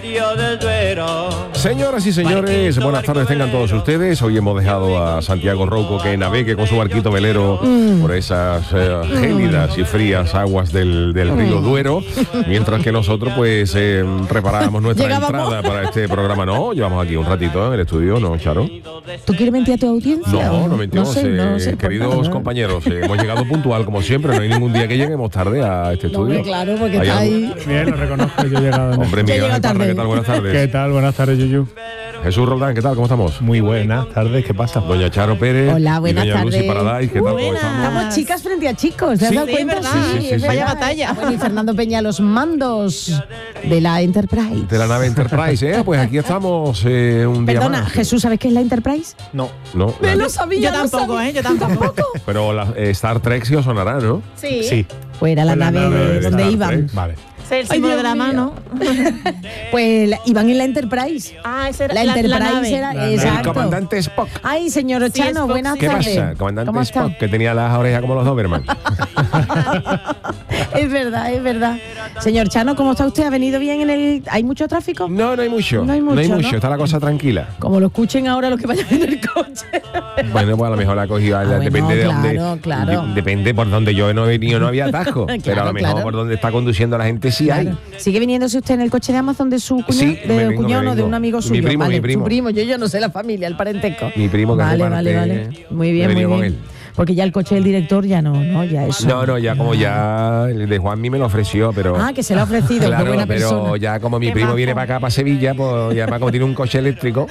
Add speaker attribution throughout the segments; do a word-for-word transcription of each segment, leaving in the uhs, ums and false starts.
Speaker 1: Señoras y señores, buenas tardes tengan todos ustedes. Hoy hemos dejado a Santiago Rouco que navegue con su barquito velero mm. por esas eh, gélidas y frías aguas del, del río Duero, mientras que nosotros pues eh, preparábamos nuestra
Speaker 2: Llegábamos.
Speaker 1: entrada para este programa. No, llevamos aquí un ratito en el estudio, ¿no, Charo?
Speaker 2: ¿Tú quieres mentir a tu audiencia?
Speaker 1: No, no mentimos,
Speaker 2: no sé,
Speaker 1: eh,
Speaker 2: no sé,
Speaker 1: queridos
Speaker 2: nada, ¿no?
Speaker 1: compañeros, eh, hemos llegado puntual como siempre, no hay ningún día que lleguemos tarde a este estudio.
Speaker 2: No, claro, porque
Speaker 1: ¿Hay
Speaker 2: está
Speaker 1: algún-
Speaker 2: ahí.
Speaker 3: Bien, lo reconozco, yo he llegado.
Speaker 1: Hombre,
Speaker 2: Ya
Speaker 1: Miguel
Speaker 2: llega
Speaker 1: Ángel Parra,
Speaker 2: tarde.
Speaker 1: ¿qué tal? Buenas tardes.
Speaker 3: ¿Qué tal? Buenas tardes, Yuyu.
Speaker 1: Jesús Roldán, ¿qué tal? ¿Cómo estamos?
Speaker 3: Muy buenas tardes, ¿qué pasa?
Speaker 1: Doña Charo Pérez.
Speaker 2: Hola, buenas
Speaker 1: y doña Lucy
Speaker 2: tardes.
Speaker 1: Paradise, ¿qué tal? ¿Cómo
Speaker 4: Buenas.
Speaker 1: estamos?
Speaker 2: Estamos chicas frente a chicos, ¿te has
Speaker 1: Sí,
Speaker 2: dado
Speaker 4: sí,
Speaker 2: cuenta?
Speaker 4: verdad.
Speaker 1: Sí, sí, sí,
Speaker 2: es
Speaker 1: sí.
Speaker 4: Vaya
Speaker 2: verdad.
Speaker 4: batalla.
Speaker 2: Bueno, y Fernando Peña, los mandos de la Enterprise.
Speaker 1: De la nave Enterprise, ¿eh? Pues aquí estamos eh, un día
Speaker 2: Perdona,
Speaker 1: más.
Speaker 2: Jesús, ¿sabes qué es la Enterprise?
Speaker 3: No.
Speaker 1: No,
Speaker 2: Me
Speaker 1: la-
Speaker 2: lo sabía.
Speaker 4: Yo
Speaker 2: lo
Speaker 4: tampoco,
Speaker 2: sabía.
Speaker 4: ¿eh? Yo tampoco.
Speaker 1: pero la, eh, Star Trek sí os sonará, ¿no?
Speaker 4: Sí.
Speaker 3: Sí.
Speaker 2: Pues era la,
Speaker 3: Fue la
Speaker 2: nave,
Speaker 3: nave de
Speaker 2: donde
Speaker 1: Star
Speaker 2: iban.
Speaker 1: Trek.
Speaker 3: Vale.
Speaker 4: Es el
Speaker 2: Ay,
Speaker 4: símbolo
Speaker 2: Dios
Speaker 4: de la
Speaker 2: mío.
Speaker 4: mano.
Speaker 2: Pues la- iban en la Enterprise.
Speaker 4: Ah, ese era
Speaker 2: La
Speaker 4: la,
Speaker 2: Enterprise
Speaker 4: la nave.
Speaker 2: era.
Speaker 3: La nave.
Speaker 1: El
Speaker 2: Exacto.
Speaker 1: comandante Spock.
Speaker 2: Ay, señor
Speaker 4: Sí,
Speaker 2: Ochano,
Speaker 4: Spock,
Speaker 2: buenas
Speaker 4: sí.
Speaker 1: ¿Qué
Speaker 2: tardes.
Speaker 1: pasa? Comandante
Speaker 2: ¿Cómo está?
Speaker 1: Spock, que tenía las orejas como los Doberman.
Speaker 2: Es verdad, es verdad. Señor Chano, ¿cómo está usted? ¿Ha venido bien en el...? ¿Hay mucho tráfico?
Speaker 1: No, no hay mucho.
Speaker 2: No hay mucho, ¿no?
Speaker 1: Está la cosa tranquila.
Speaker 2: Como lo escuchen ahora los que vayan en el coche.
Speaker 1: Bueno, pues a lo mejor la cogí,
Speaker 2: Ah, bueno,
Speaker 1: depende de
Speaker 2: claro,
Speaker 1: dónde.
Speaker 2: claro.
Speaker 1: de- depende por donde yo no he venido, no había atasco. pero a
Speaker 2: Claro,
Speaker 1: lo mejor
Speaker 2: claro.
Speaker 1: por donde está conduciendo la gente sí hay.
Speaker 2: Claro. ¿Sigue viniéndose usted en el coche de Amazon de su cuñado?
Speaker 1: Sí, me
Speaker 2: de
Speaker 1: vengo,
Speaker 2: cuñado,
Speaker 1: me
Speaker 2: no, de
Speaker 1: vengo.
Speaker 2: un amigo
Speaker 1: Mi
Speaker 2: suyo.
Speaker 1: primo,
Speaker 2: vale,
Speaker 1: mi primo.
Speaker 2: Su primo, yo, yo no sé la familia, el parentesco.
Speaker 1: Mi primo que
Speaker 2: Vale,
Speaker 1: reparte,
Speaker 2: vale, vale. Muy bien,
Speaker 1: he
Speaker 2: muy
Speaker 1: venido con
Speaker 2: bien.
Speaker 1: él.
Speaker 2: Porque ya el coche del director ya no, ¿no? Ya eso.
Speaker 1: No, no, ya como ya el de Juanmi me lo ofreció, pero.
Speaker 2: Ah, que se lo ha ofrecido,
Speaker 1: claro,
Speaker 2: qué buena
Speaker 1: pero
Speaker 2: persona.
Speaker 1: ya como mi
Speaker 4: Qué
Speaker 1: primo
Speaker 4: majo.
Speaker 1: viene para acá, para Sevilla, pues ya para como tiene un coche eléctrico,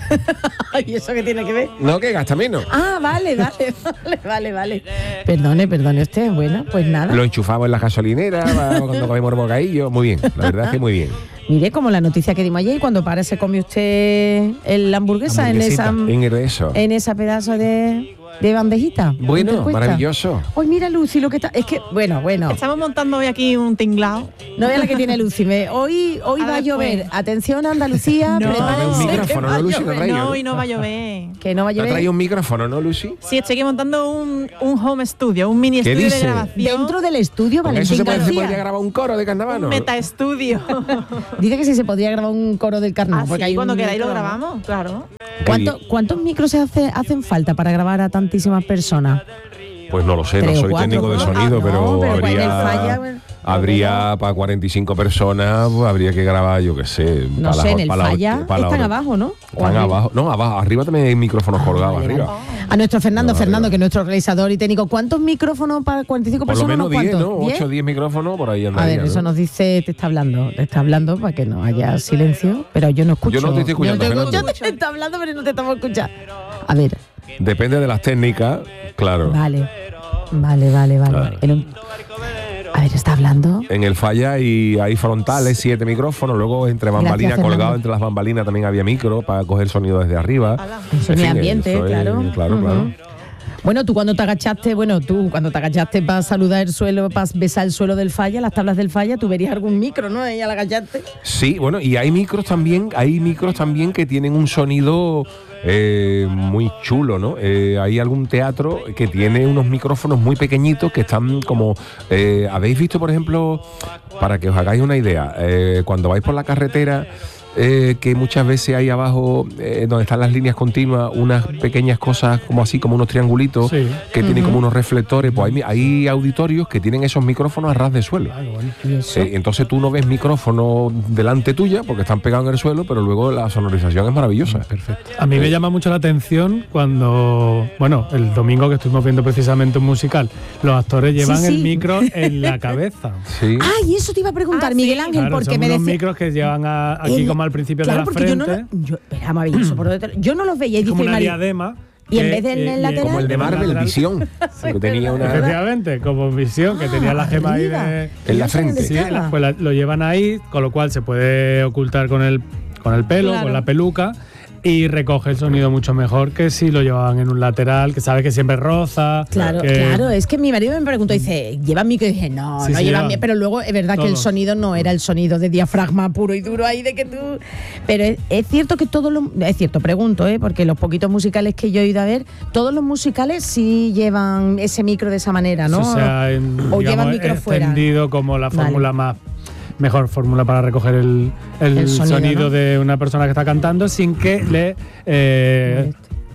Speaker 2: ¿Y eso qué tiene que ver?
Speaker 1: no, que gasta menos.
Speaker 2: Ah, vale, vale, vale, vale, vale. Perdone, perdone usted. Bueno, pues nada.
Speaker 1: Lo enchufamos en la gasolinera va, cuando comemos bocadillo. Muy bien, la verdad es que muy bien.
Speaker 2: Mire, como la noticia que dimos ayer, cuando para se come usted el hamburguesa en esa,
Speaker 1: En el eso.
Speaker 2: en esa pedazo de, de bandejita.
Speaker 1: Bueno,
Speaker 2: ¿Cuánto cuesta?
Speaker 1: maravilloso.
Speaker 2: Hoy mira Lucy lo que está. Es que, bueno, bueno.
Speaker 4: Estamos montando hoy aquí un tinglao.
Speaker 2: No vea la que tiene Lucy. Me- hoy hoy
Speaker 4: A
Speaker 2: va a
Speaker 4: ver,
Speaker 2: llover.
Speaker 4: pues.
Speaker 2: Atención, Andalucía.
Speaker 4: No.
Speaker 2: prepárense
Speaker 1: Un
Speaker 2: que
Speaker 1: micrófono,
Speaker 2: va a
Speaker 1: ¿no, Lucy? ¿No
Speaker 2: llover.
Speaker 1: trae?
Speaker 4: No, hoy no va a llover.
Speaker 2: Que no va a
Speaker 1: ¿Te ha
Speaker 2: llover.
Speaker 1: traído un micrófono, no, Lucy?
Speaker 4: Sí, estoy aquí montando un, un home studio, un mini
Speaker 1: ¿Qué
Speaker 4: estudio
Speaker 1: dice?
Speaker 4: de grabación.
Speaker 2: Dentro del estudio,
Speaker 1: Con eso
Speaker 2: Valentín
Speaker 1: se, puede, se
Speaker 2: García.
Speaker 1: podría grabar un coro de carnaval, ¿no?
Speaker 4: Un meta estudio.
Speaker 2: Dice que sí se podría grabar un coro del carnaval.
Speaker 4: Ah,
Speaker 2: porque
Speaker 4: sí,
Speaker 2: hay
Speaker 4: cuando
Speaker 2: un
Speaker 4: queráis lo
Speaker 2: micro, ¿no?
Speaker 4: grabamos, claro.
Speaker 2: ¿Cuánto- ¿Cuántos micros se hace, hacen falta para grabar a tantísimas personas?
Speaker 1: Pues no lo sé,
Speaker 2: Tres
Speaker 1: no
Speaker 2: o
Speaker 1: soy
Speaker 2: cuatro,
Speaker 1: técnico de
Speaker 2: ¿no?
Speaker 1: sonido,
Speaker 2: Ah, no,
Speaker 1: pero,
Speaker 2: pero cuando
Speaker 1: habría,
Speaker 2: falla, bueno,
Speaker 1: habría para cuarenta y cinco personas, pues habría que grabar, yo qué sé.
Speaker 2: No
Speaker 1: pa'
Speaker 2: sé,
Speaker 1: la-
Speaker 2: en el
Speaker 1: pa' la-
Speaker 2: falla
Speaker 1: pa' la
Speaker 2: están
Speaker 1: hora.
Speaker 2: abajo, ¿no? ¿O
Speaker 1: Están
Speaker 2: arriba?
Speaker 1: abajo. No, abajo. Arriba también hay micrófonos colgados
Speaker 2: Vale,
Speaker 1: arriba.
Speaker 2: vale. A nuestro Fernando,
Speaker 1: No,
Speaker 2: Fernando,
Speaker 1: arriba.
Speaker 2: que es nuestro realizador y técnico. ¿Cuántos micrófonos para cuarenta y cinco
Speaker 1: Por lo
Speaker 2: personas?
Speaker 1: menos
Speaker 2: ¿Unos
Speaker 1: diez, ¿no?
Speaker 2: cuántos?
Speaker 1: ocho o diez micrófonos por ahí
Speaker 2: A
Speaker 1: andaría,
Speaker 2: ver, eso
Speaker 1: ¿no?
Speaker 2: nos dice, te está hablando, te está hablando para que no haya silencio, pero yo no escucho.
Speaker 1: Yo no te estoy escuchando,
Speaker 2: Yo,
Speaker 1: Fernando.
Speaker 2: yo te está hablando, pero no te estamos escuchando. A ver,
Speaker 1: Depende de las técnicas, claro.
Speaker 2: vale, vale, vale, vale.
Speaker 1: Claro.
Speaker 2: En un- A ver, está hablando.
Speaker 1: En el falla y hay frontales, siete micrófonos, luego entre bambalinas,
Speaker 2: Fernando.
Speaker 1: colgado entre las bambalinas también había micro para coger sonido desde arriba.
Speaker 2: En sonido
Speaker 1: fin,
Speaker 2: ambiente,
Speaker 1: eso es-
Speaker 2: claro.
Speaker 1: claro,
Speaker 2: Ujú.
Speaker 1: claro.
Speaker 2: Bueno, tú cuando te agachaste, bueno, tú cuando te agachaste para saludar el suelo, para besar el suelo del falla, las tablas del falla, tú verías algún micro, ¿no? Ahí al agacharte.
Speaker 1: Sí, bueno, y hay micros también, hay micros también que tienen un sonido eh, muy chulo, ¿no? Eh, hay algún teatro que tiene unos micrófonos muy pequeñitos que están como... eh, ¿habéis visto, por ejemplo, para que os hagáis una idea, eh, cuando vais por la carretera... Eh, que muchas veces hay abajo, eh, donde están las líneas continuas, unas pequeñas cosas como así, como unos triangulitos,
Speaker 3: Sí.
Speaker 1: que tienen como unos reflectores, pues hay, hay auditorios que tienen esos micrófonos a ras de suelo.
Speaker 3: Claro, bueno.
Speaker 2: ¿Y eso?
Speaker 1: Eh, entonces tú no ves micrófono delante tuya porque están pegados en el suelo, pero luego la sonorización es maravillosa.
Speaker 3: Perfecto. A mí me llama mucho la atención cuando, bueno, el domingo que estuvimos viendo precisamente un musical, los actores llevan
Speaker 2: sí.
Speaker 3: el micro en la cabeza.
Speaker 1: Sí.
Speaker 2: Ah, y eso te iba a preguntar,
Speaker 4: Ah,
Speaker 2: Miguel
Speaker 4: sí.
Speaker 2: Ángel,
Speaker 3: Claro,
Speaker 2: porque
Speaker 3: son
Speaker 2: me
Speaker 3: unos
Speaker 2: decía...
Speaker 3: micros que llevan a- aquí
Speaker 2: El-
Speaker 3: como al principio
Speaker 2: claro,
Speaker 3: de la
Speaker 2: porque yo no
Speaker 3: frente.
Speaker 2: lo, yo, era maravilloso, por detrás. Yo no los veía y
Speaker 3: Es como
Speaker 2: dice
Speaker 3: una
Speaker 2: Mari-
Speaker 3: diadema.
Speaker 2: Y en
Speaker 3: que-
Speaker 2: vez del
Speaker 3: y- y-
Speaker 2: lateral-
Speaker 1: Como el de Marvel,
Speaker 3: lateral-
Speaker 1: Visión. que tenía una
Speaker 3: Efectivamente, como visión, que tenía la gema ahí
Speaker 2: arriba.
Speaker 3: de...
Speaker 1: en la
Speaker 2: Yo sé dónde
Speaker 1: frente.
Speaker 3: Sí,
Speaker 2: estaba.
Speaker 3: pues la- lo llevan ahí, con lo cual se puede ocultar con el, con el pelo,
Speaker 4: Claro.
Speaker 3: con la peluca, y recoge el sonido mucho mejor que si lo llevaban en un lateral, que sabe que siempre roza.
Speaker 2: Claro,
Speaker 3: que-
Speaker 2: claro, es que mi marido me preguntó, dice, ¿llevan micro? Y dije, no,
Speaker 3: Sí,
Speaker 2: no
Speaker 3: sí,
Speaker 2: llevan
Speaker 3: llevan.
Speaker 2: micro, pero luego es verdad que el
Speaker 3: Todo.
Speaker 2: sonido no era el sonido de diafragma puro y duro ahí de que tú... Pero es, es cierto que todos los... Es cierto, pregunto, ¿eh? Porque los poquitos musicales que yo he ido a ver, todos los musicales sí llevan ese micro de esa manera, ¿no?
Speaker 3: Eso se ha en-
Speaker 2: o
Speaker 3: digamos,
Speaker 2: llevan micro fuera.
Speaker 3: extendido como la
Speaker 2: Vale.
Speaker 3: fórmula más mejor fórmula para recoger el, el,
Speaker 2: El sonido,
Speaker 3: sonido,
Speaker 2: ¿no?
Speaker 3: de una persona que está cantando sin que le eh,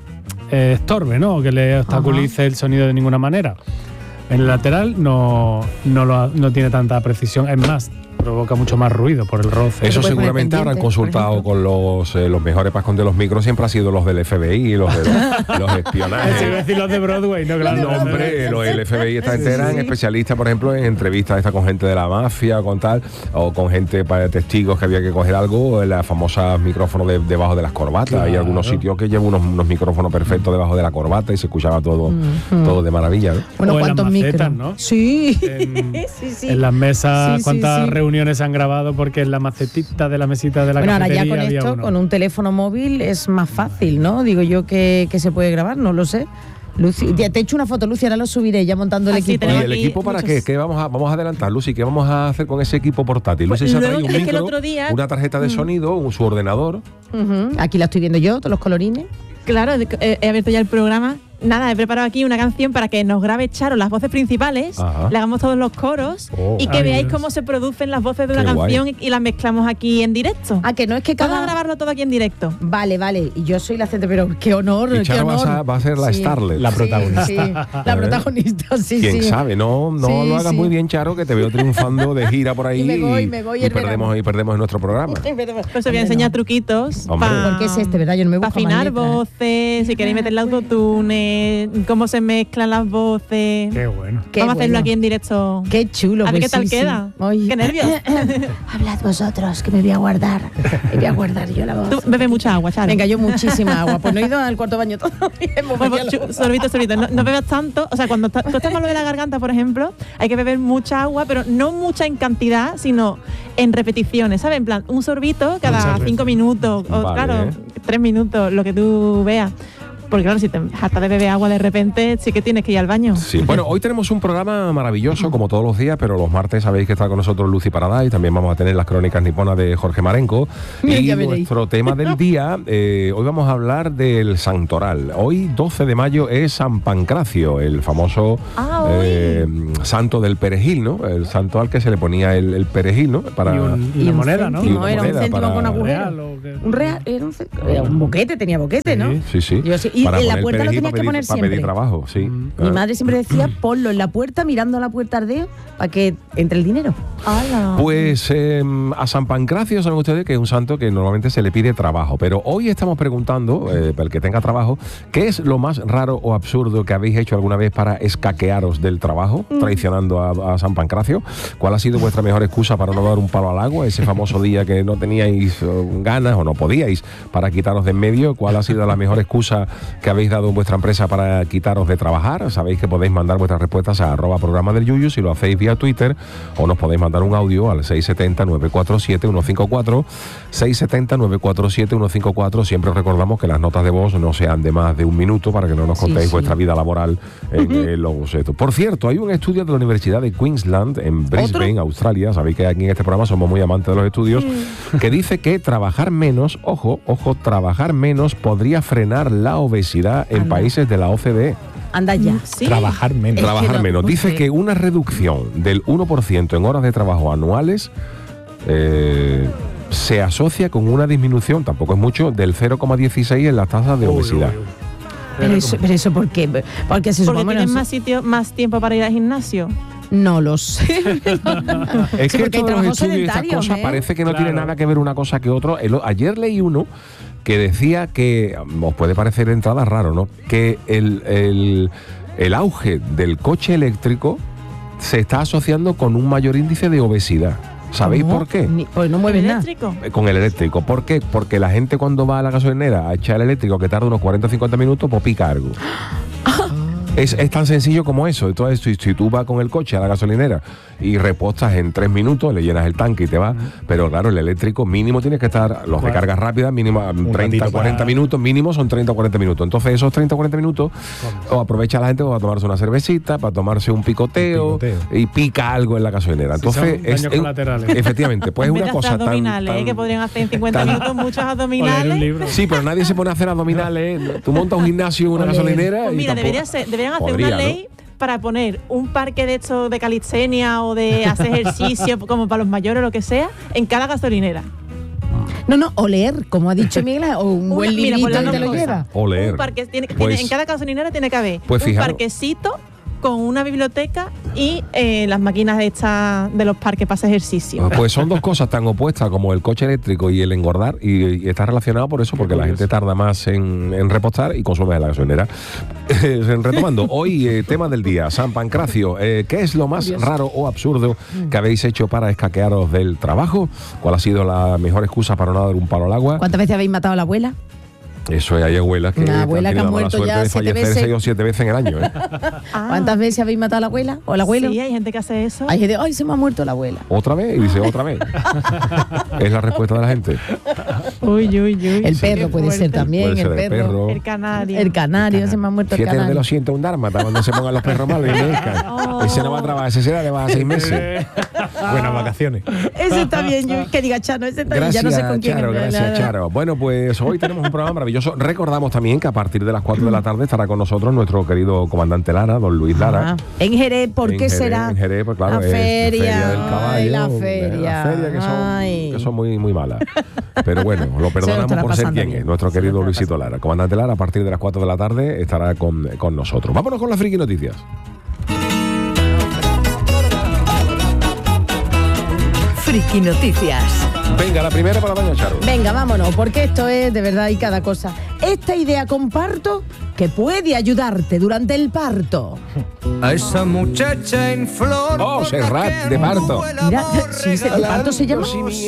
Speaker 3: eh, estorbe, ¿no? O que le obstaculice el sonido de ninguna manera. En el lateral no, no, lo, no tiene tanta precisión, es más, provoca mucho más ruido por el roce.
Speaker 1: Eso
Speaker 2: puedes poner
Speaker 1: seguramente habrán
Speaker 2: pendiente,
Speaker 1: consultado
Speaker 2: por
Speaker 1: con los, eh, los mejores pascón de los micros, siempre ha sido los del F B I, los de los, los
Speaker 3: Es
Speaker 1: espionajes.
Speaker 3: decir, los de Broadway, no, claro.
Speaker 1: No, hombre, los del F B I esta gente eran especialistas, por ejemplo, en entrevistas esta con gente de la mafia, con tal, o con gente para testigos que había que coger algo, las famosas micrófonos de, debajo de las corbatas.
Speaker 3: Claro.
Speaker 1: Hay algunos sitios que llevan unos, unos micrófonos perfectos debajo de la corbata y se escuchaba todo,
Speaker 2: Mm.
Speaker 1: todo de maravilla, ¿no?
Speaker 2: Bueno,
Speaker 3: O en las
Speaker 2: ¿cuántos
Speaker 3: macetas,
Speaker 2: micros?
Speaker 3: ¿no?
Speaker 2: Sí.
Speaker 3: En,
Speaker 2: sí, sí.
Speaker 3: en las mesas,
Speaker 2: Sí, sí,
Speaker 3: ¿cuántas
Speaker 2: sí.
Speaker 3: reuniones se han grabado? Porque en la macetita de la mesita de la
Speaker 2: Bueno, ahora ya
Speaker 3: cafetería
Speaker 2: con
Speaker 3: había
Speaker 2: esto,
Speaker 3: uno.
Speaker 2: con un teléfono móvil es más fácil, ¿no? Digo yo que, que se puede grabar, no lo sé. Lucy, ya te he hecho una foto, Lucy, ahora lo subiré ya montando el
Speaker 4: Ah, sí,
Speaker 2: equipo.
Speaker 1: ¿Y
Speaker 4: tenemos
Speaker 1: el
Speaker 4: aquí
Speaker 1: equipo para
Speaker 4: muchos-
Speaker 1: qué? ¿Qué vamos a, vamos a adelantar, Lucy? ¿Qué vamos a hacer con ese equipo portátil? Lucy
Speaker 4: Pues
Speaker 1: se ha
Speaker 4: luego,
Speaker 1: traído un
Speaker 4: es que el
Speaker 1: micro,
Speaker 4: otro día-
Speaker 1: una tarjeta de sonido, un, su ordenador.
Speaker 2: Ujú. Aquí la estoy viendo yo, todos los colorines.
Speaker 4: Claro, he, he abierto ya el programa. Nada, he preparado aquí una canción para que nos grabe Charo las voces principales,
Speaker 1: Ajá.
Speaker 4: le hagamos todos los coros
Speaker 1: Oh.
Speaker 4: y que
Speaker 3: Ay,
Speaker 4: veáis
Speaker 3: Dios.
Speaker 4: cómo se producen las voces de una
Speaker 1: Qué guay.
Speaker 4: canción y, y las mezclamos aquí en directo.
Speaker 2: Ah, que no es que
Speaker 4: Vamos a
Speaker 2: cada...
Speaker 4: grabarlo todo aquí en directo.
Speaker 2: Vale, vale. Y yo soy la gente, pero qué honor,
Speaker 1: Y
Speaker 2: qué
Speaker 1: Charo va
Speaker 2: honor.
Speaker 1: a- va a ser la Starlet.
Speaker 3: La
Speaker 2: Sí,
Speaker 3: protagonista.
Speaker 2: sí, la protagonista, sí,
Speaker 1: Quién
Speaker 2: sí.
Speaker 1: sabe, no, no
Speaker 2: Sí,
Speaker 1: lo hagas
Speaker 2: sí.
Speaker 1: muy bien, Charo, que te veo triunfando de gira por ahí
Speaker 2: Y me voy, me voy
Speaker 1: y
Speaker 2: el
Speaker 1: perdemos,
Speaker 2: verano.
Speaker 1: y perdemos en nuestro programa.
Speaker 4: Pues os voy a enseñar truquitos
Speaker 1: Hombre.
Speaker 4: para
Speaker 2: Porque es este, ¿verdad? Yo no me busco más
Speaker 4: afinar
Speaker 2: letras.
Speaker 4: voces, si queréis meterle autotune, cómo se mezclan las voces.
Speaker 3: Qué bueno.
Speaker 2: Qué
Speaker 4: Vamos a hacerlo
Speaker 2: bueno.
Speaker 4: aquí en directo.
Speaker 2: Qué chulo.
Speaker 4: A ver
Speaker 2: pues
Speaker 4: qué tal
Speaker 2: sí, sí.
Speaker 4: queda.
Speaker 2: Ay.
Speaker 4: Qué nervios.
Speaker 2: Hablad vosotros, que me voy a guardar. Me voy a guardar yo la voz.
Speaker 4: Tú bebe mucha agua, Charo.
Speaker 2: Venga, yo muchísima agua. Pues no he ido al cuarto baño todavía. Hemos
Speaker 4: Bueno,
Speaker 2: bañado.
Speaker 4: chu- sorbito, sorbito. No, no bebas tanto. O sea, cuando ta- tú estás malo de la garganta, por ejemplo, hay que beber mucha agua, pero no mucha en cantidad, sino en repeticiones, ¿sabes? En plan, un sorbito cada
Speaker 3: Muchas veces.
Speaker 4: cinco minutos, o
Speaker 1: Vale.
Speaker 4: claro, tres minutos, lo que tú veas. Porque claro, si te hartas de beber agua de repente, sí que tienes que ir al baño.
Speaker 1: Sí, bueno, hoy tenemos un programa maravilloso, como todos los días, pero los martes sabéis que está con nosotros Lucy Paraday, también vamos a tener las crónicas niponas de Jorge Marenco.
Speaker 2: Mira,
Speaker 1: Y
Speaker 2: ya veréis.
Speaker 1: nuestro tema del día, eh, hoy vamos a hablar del santoral. Hoy, doce de mayo, es San Pancracio, el famoso
Speaker 4: Ah, hoy.
Speaker 1: eh, santo del perejil, ¿no? El santo al que se le ponía el, el perejil, ¿no? Para,
Speaker 3: Y, un- y
Speaker 2: Y
Speaker 3: una
Speaker 2: un
Speaker 3: moneda, ¿no?
Speaker 2: céntimo,
Speaker 1: Y una
Speaker 2: era un
Speaker 1: moneda
Speaker 2: céntimo
Speaker 1: para-
Speaker 2: con agujero.
Speaker 3: Real o qué.
Speaker 2: Un real, era un, cé- era un boquete, tenía boquete, ¿no?
Speaker 1: Sí, sí.
Speaker 2: Yo sí. Y
Speaker 1: Para
Speaker 2: en la
Speaker 1: poner
Speaker 2: puerta lo
Speaker 1: perejil
Speaker 2: tenías
Speaker 1: para
Speaker 2: que
Speaker 1: pedir-
Speaker 2: poner
Speaker 1: para pedir
Speaker 2: siempre.
Speaker 1: trabajo, sí.
Speaker 3: Mm.
Speaker 2: Mi
Speaker 1: Ah.
Speaker 2: madre siempre decía, ponlo en la puerta mirando a la puerta ardeo para que entre el dinero.
Speaker 4: ¡Hala!
Speaker 1: Pues eh, a San Pancracio saben ustedes que es un santo que normalmente se le pide trabajo, pero hoy estamos preguntando, eh, para el que tenga trabajo, ¿qué es lo más raro o absurdo que habéis hecho alguna vez para escaquearos del trabajo, traicionando a, a San Pancracio? ¿Cuál ha sido vuestra mejor excusa para no dar un palo al agua, ese famoso día que no teníais eh, ganas o no podíais para quitaros de en medio? ¿Cuál ha sido la mejor excusa que habéis dado en vuestra empresa para quitaros de trabajar? Sabéis que podéis mandar vuestras respuestas a arroba programa del Yuyu si lo hacéis vía Twitter, o nos podéis mandar un audio al seis siete cero, nueve cuatro siete, uno cinco cuatro, seis siete cero, nueve cuatro siete, uno cinco cuatro. Siempre os recordamos que las notas de voz no sean de más de un minuto para que no nos
Speaker 2: Sí,
Speaker 1: contéis
Speaker 2: sí.
Speaker 1: vuestra vida laboral en eh, los estos. Por cierto, hay un estudio de la Universidad de Queensland en Brisbane, Australia. Sabéis que aquí en este programa somos muy amantes de los estudios, que dice que trabajar menos, ojo, ojo, trabajar menos podría frenar la obesidad en
Speaker 2: Anda.
Speaker 1: países de la O C D E.
Speaker 2: Anda ya.
Speaker 4: Sí.
Speaker 3: Trabajar menos.
Speaker 2: Es que
Speaker 1: Trabajar
Speaker 2: no,
Speaker 1: menos. Dice
Speaker 2: porque-
Speaker 1: que una reducción del uno por ciento en horas de trabajo anuales eh, se asocia con una disminución, tampoco es mucho, del cero coma dieciséis en las tasas de
Speaker 3: Uy,
Speaker 1: obesidad.
Speaker 3: uy, uy.
Speaker 2: Pero eso, pero eso ¿por qué? Porque se
Speaker 4: Porque
Speaker 2: supone...
Speaker 4: tienes
Speaker 2: no,
Speaker 4: más sitio, más tiempo para ir al gimnasio.
Speaker 2: no lo sé.
Speaker 1: Es
Speaker 2: Sí,
Speaker 1: que
Speaker 2: porque hay
Speaker 1: todos los
Speaker 2: trabajos
Speaker 1: estudios y estas
Speaker 2: sedentarios,
Speaker 1: cosas
Speaker 2: ¿eh?
Speaker 1: parece que no
Speaker 3: Claro.
Speaker 1: tiene nada que ver una cosa que otro. El- ayer leí uno que decía que, os puede parecer de entrada raro, ¿no? Que el, el, el auge del coche eléctrico se está asociando con un mayor índice de obesidad. ¿Sabéis
Speaker 2: ¿Cómo?
Speaker 1: por qué?
Speaker 2: Ni- pues no mueves nada.
Speaker 4: ¿Eléctrico?
Speaker 1: Eh, Con el eléctrico. ¿Por qué? Porque la gente cuando va a la gasolinera a echar el eléctrico, que tarda unos cuarenta o cincuenta minutos, pues pica algo. Es, es tan sencillo como eso. Entonces, si, si tú vas con el coche a la gasolinera y repostas en tres minutos, le llenas el tanque y te vas. Pero claro, el eléctrico mínimo tiene que estar, los de
Speaker 3: Bueno.
Speaker 1: carga rápida, mínimo treinta,
Speaker 3: ratito
Speaker 1: cuarenta
Speaker 3: para-
Speaker 1: minutos, mínimo son treinta o cuarenta minutos. Entonces, esos treinta o cuarenta minutos o aprovecha la gente para tomarse una cervecita, para tomarse un picoteo,
Speaker 3: Un picoteo.
Speaker 1: y pica algo en la gasolinera.
Speaker 3: Sí,
Speaker 1: Entonces,
Speaker 3: son
Speaker 1: es,
Speaker 3: daños
Speaker 1: es-
Speaker 3: colaterales.
Speaker 1: efectivamente, pues
Speaker 4: En
Speaker 1: es
Speaker 4: vez
Speaker 1: una
Speaker 4: de hacer
Speaker 1: cosa tan,
Speaker 4: abdominales, ¿eh?
Speaker 1: tan-
Speaker 4: que podrían hacer en cincuenta
Speaker 1: tan-
Speaker 4: minutos muchos
Speaker 3: O leer un
Speaker 4: abdominales.
Speaker 3: libro.
Speaker 1: Sí, pero nadie se pone a hacer abdominales. Tú montas un gimnasio en una
Speaker 2: Ole.
Speaker 1: gasolinera
Speaker 4: Pues
Speaker 1: y
Speaker 4: mira,
Speaker 1: tampoco-
Speaker 4: debería ser- deberían hacer
Speaker 1: Podría,
Speaker 4: una
Speaker 1: ¿no?
Speaker 4: ley para poner un parque de estos de calistenia o de hacer ejercicio como para los mayores o lo que sea en cada gasolinera.
Speaker 2: No, no, o leer, como ha dicho Miguel, o un
Speaker 4: Una-
Speaker 2: buen
Speaker 4: mira,
Speaker 2: librito
Speaker 4: pues
Speaker 2: y
Speaker 4: las
Speaker 2: te
Speaker 4: dos
Speaker 2: lo
Speaker 4: cosas.
Speaker 2: lleva.
Speaker 1: O leer.
Speaker 4: Un parque, tiene,
Speaker 1: Pues-
Speaker 4: tiene- en cada gasolinera tiene que haber
Speaker 1: Pues
Speaker 4: un
Speaker 1: fijaros.
Speaker 4: parquecito con una biblioteca y eh, las máquinas estas de los parques para hacer ejercicio.
Speaker 1: Pues son dos cosas tan opuestas como el coche eléctrico y el engordar, y, y está relacionado por eso, porque la gente tarda más en, en repostar y consume en la gasolinera. Retomando, hoy eh, tema del día, San Pancracio, eh, ¿qué es lo más raro o absurdo que habéis hecho para escaquearos del trabajo? ¿Cuál ha sido la mejor excusa para no dar un palo al agua?
Speaker 2: ¿Cuántas veces habéis matado a la abuela?
Speaker 1: Eso es, hay abuelas que,
Speaker 2: Una
Speaker 1: han
Speaker 2: abuela que
Speaker 1: tenido
Speaker 2: ha
Speaker 1: la mala
Speaker 2: muerto
Speaker 1: suerte
Speaker 2: ya
Speaker 1: de
Speaker 2: siete
Speaker 1: fallecer
Speaker 2: veces.
Speaker 1: seis o siete veces en el año, ¿eh?
Speaker 4: Ah,
Speaker 2: ¿Cuántas veces habéis matado a la abuela o al abuelo?
Speaker 4: Sí, hay gente que hace eso.
Speaker 2: Hay gente, ay, se me ha muerto la abuela.
Speaker 1: Otra vez, y dice otra vez. Es la respuesta de la gente.
Speaker 4: Uy, uy, uy.
Speaker 2: El perro puede ser
Speaker 4: fuerte.
Speaker 2: también,
Speaker 1: Puede ser
Speaker 2: el
Speaker 1: el
Speaker 2: perro.
Speaker 1: perro.
Speaker 4: El canario.
Speaker 2: El canario, se me ha muerto el
Speaker 1: Fíjate de
Speaker 2: canario.
Speaker 1: los ciento un dálmata cuando se pongan los perros malos y mezclan.
Speaker 4: Oh.
Speaker 1: Ese no va a trabajar, ese será de más a seis meses.
Speaker 5: Buenas vacaciones.
Speaker 2: Ese está bien, yo, que diga Chano, ese está bien,
Speaker 1: Gracias,
Speaker 2: ya no sé con quién.
Speaker 1: Charo,
Speaker 2: es.
Speaker 1: gracias, Charo. Bueno, pues hoy tenemos un programa maravilloso. Recordamos también que a partir de las cuatro de la tarde estará con nosotros nuestro querido comandante Lara, don Luis Lara.
Speaker 2: Ah, en Jerez, ¿por
Speaker 1: En
Speaker 2: qué
Speaker 1: Jerez,
Speaker 2: será?
Speaker 1: En Jerez, pues claro,
Speaker 2: la
Speaker 1: es
Speaker 2: feria,
Speaker 1: feria del caballo.
Speaker 2: ay, la
Speaker 1: de
Speaker 2: feria.
Speaker 1: La feria que son,
Speaker 2: Ay.
Speaker 1: que son muy, muy malas. Pero bueno, lo perdonamos
Speaker 2: estará
Speaker 1: por ser
Speaker 2: pasando
Speaker 1: quien
Speaker 2: bien.
Speaker 1: es, nuestro
Speaker 2: Se lo
Speaker 1: querido
Speaker 2: estará
Speaker 1: Luisito Lara. Comandante Lara, a partir de las cuatro de la tarde estará con, con nosotros. Vámonos con las friki noticias.
Speaker 6: Friki Noticias.
Speaker 1: Venga, la primera para doña Charo.
Speaker 2: Venga, vámonos, porque esto es de verdad y cada cosa. Esta idea comparto que puede ayudarte durante el parto.
Speaker 7: A esa muchacha en flor.
Speaker 1: Oh, Serrat, de parto.
Speaker 2: Mira, sí, se- de parto se llama.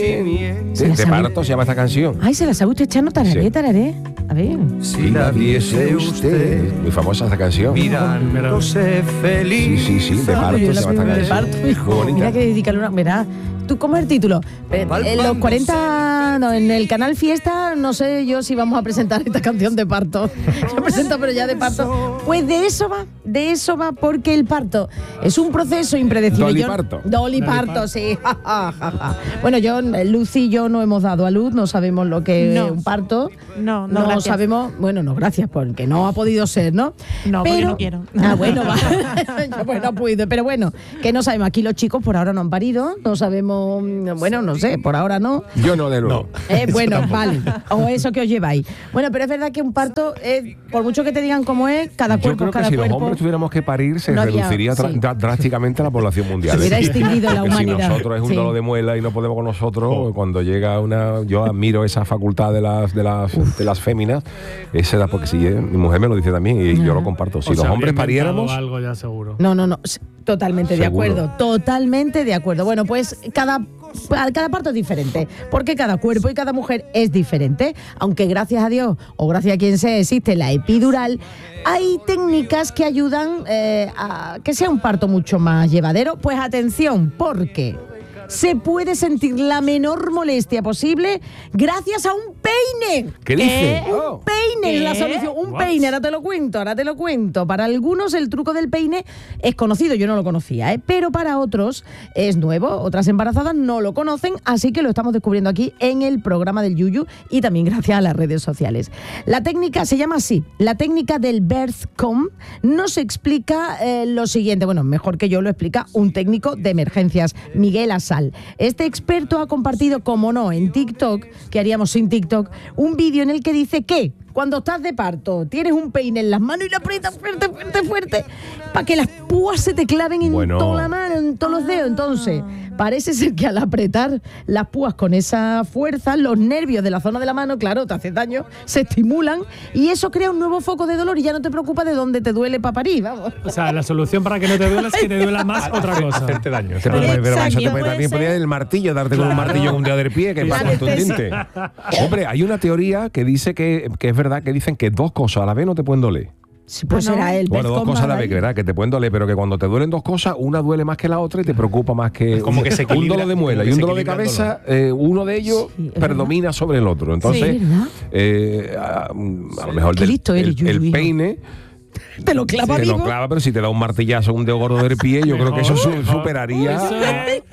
Speaker 1: De,
Speaker 2: Se la
Speaker 1: de
Speaker 2: sabe.
Speaker 1: parto se llama esta canción.
Speaker 2: Ay, se la sabe usted echando tararé,
Speaker 1: Sí.
Speaker 2: tararé. A ver.
Speaker 1: Si la viese usted. Muy famosa esta canción.
Speaker 7: Mirándose
Speaker 1: Sí,
Speaker 7: feliz.
Speaker 1: sí, sí, de
Speaker 2: Ah,
Speaker 1: parto
Speaker 2: pero yo
Speaker 1: se
Speaker 2: la
Speaker 1: llama esta
Speaker 2: primera de
Speaker 1: canción.
Speaker 2: parto, hijo.
Speaker 1: Muy bonita.
Speaker 2: Mira que dedicarle una. Verás, tú, ¿cómo es el título? Eh, En los cuarenta, no, en el canal Fiesta, no sé yo si vamos a presentar esta canción de parto. Yo presento, pero ya de parto. Pues de eso va, de eso va, porque el parto es un proceso impredecible.
Speaker 1: Dolly
Speaker 2: Yo-
Speaker 1: parto.
Speaker 2: Dolly parto, sí. ja, ja, ja, ja. Bueno, yo, Lucy y yo no hemos dado a luz, no sabemos lo que
Speaker 4: No.
Speaker 2: es un parto.
Speaker 4: No, no,
Speaker 2: No
Speaker 4: gracias.
Speaker 2: sabemos, bueno, no, gracias, porque no ha podido ser, ¿no?
Speaker 4: No, porque no quiero.
Speaker 2: Ah, bueno, va. Yo, pues no pude, pero bueno, que no sabemos. Aquí los chicos por ahora no han parido, no sabemos, bueno, no sé, por ahora no.
Speaker 1: Yo no, de nuevo.
Speaker 2: Eh, bueno, vale. O eso que os lleváis. Bueno, pero es verdad que un parto, es, por mucho que te digan cómo es, cada
Speaker 1: Yo
Speaker 2: cuerpo
Speaker 1: creo
Speaker 2: es
Speaker 1: que
Speaker 2: cada
Speaker 1: si los
Speaker 2: cuerpo.
Speaker 1: hombres tuviéramos que parir, se
Speaker 2: No había-
Speaker 1: reduciría dra-
Speaker 2: sí.
Speaker 1: dra- drásticamente la población mundial.
Speaker 2: Se hubiera
Speaker 1: ¿eh?
Speaker 2: extinguido la
Speaker 1: Porque
Speaker 2: humanidad.
Speaker 1: Si nosotros es un
Speaker 2: Sí.
Speaker 1: dolor de muela y no podemos con nosotros, cuando llega una. Yo admiro esa facultad de las de las, de las féminas. Esa era porque si eh, mi mujer me lo dice también y yo lo comparto. Si
Speaker 3: O
Speaker 1: los
Speaker 3: sea,
Speaker 1: hombres
Speaker 3: habría inventado
Speaker 1: pariéramos.
Speaker 3: algo ya seguro.
Speaker 2: No, no, no. s- Totalmente de
Speaker 1: Seguro.
Speaker 2: acuerdo. Totalmente de acuerdo. Bueno, pues cada, cada parto es diferente. Porque cada cuerpo y cada mujer es diferente. Aunque gracias a Dios o gracias a quien sea existe la epidural, hay técnicas que ayudan eh, a que sea un parto mucho más llevadero. Pues atención, porque se puede sentir la menor molestia posible gracias a un peine.
Speaker 1: ¿Qué dice?
Speaker 2: Un
Speaker 1: Oh.
Speaker 2: peine es la
Speaker 4: ¿Qué?
Speaker 2: solución. Un
Speaker 3: What?
Speaker 2: peine, ahora te lo cuento, ahora te lo cuento. Para algunos el truco del peine es conocido, yo no lo conocía, ¿eh? Pero para otros es nuevo, otras embarazadas no lo conocen, así que lo estamos descubriendo aquí en el programa del Yuyu y también gracias a las redes sociales. La técnica se llama así, la técnica del birth comb. Nos explica eh, lo siguiente, bueno, mejor que yo lo explica un técnico de emergencias, Miguel Asal. Este experto ha compartido, como no, en TikTok, que haríamos sin TikTok, un vídeo en el que dice que cuando estás de parto tienes un peine en las manos y lo aprietas fuerte, fuerte, fuerte, para que las púas se te claven en
Speaker 1: Bueno.
Speaker 2: toda la mano, en todos los dedos. Entonces, parece ser que al apretar las púas con esa fuerza, los nervios de la zona de la mano, claro, te hace daño, se estimulan y eso crea un nuevo foco de dolor y ya no te preocupa de dónde te duele para parir, vamos.
Speaker 3: O sea, la solución para que no te duela es que te duela más otra cosa.
Speaker 5: Hacerte daño.
Speaker 1: Te puede- pero
Speaker 2: Exacto.
Speaker 1: eso te puede-
Speaker 4: Puede
Speaker 1: también
Speaker 4: ser.
Speaker 1: podía el martillo, darte con un martillo con un dedo del pie, que es más
Speaker 2: Vale,
Speaker 1: contundente. Hombre, hay una teoría que dice que, que es verdad, que dicen que dos cosas a la vez no te pueden doler.
Speaker 2: Sí, pues
Speaker 4: Ah, ¿no?
Speaker 2: será el
Speaker 1: Bueno, dos
Speaker 2: birth comb
Speaker 1: cosas a la
Speaker 2: ahí.
Speaker 1: vez, que verdad, que te pueden doler, pero que cuando te duelen dos cosas, una duele más que la otra y te preocupa más que
Speaker 5: Como que se
Speaker 1: un
Speaker 5: equilibra,
Speaker 1: dolor de muela
Speaker 5: como que
Speaker 1: y un
Speaker 5: se
Speaker 1: dolor de
Speaker 5: equilibra el
Speaker 1: cabeza, eh, uno de ellos
Speaker 2: Sí, es
Speaker 1: predomina sobre el otro. Entonces,
Speaker 2: Sí, ¿verdad?
Speaker 1: eh, a, a lo mejor
Speaker 2: Qué
Speaker 1: del-
Speaker 2: listo eres,
Speaker 1: el,
Speaker 2: Yuyu,
Speaker 1: el
Speaker 2: hijo.
Speaker 1: peine
Speaker 2: Te lo clava
Speaker 1: te
Speaker 2: vivo.
Speaker 1: lo clava, pero si te da un martillazo, un dedo gordo del pie, yo creo que eso su- superaría.
Speaker 3: Eso es-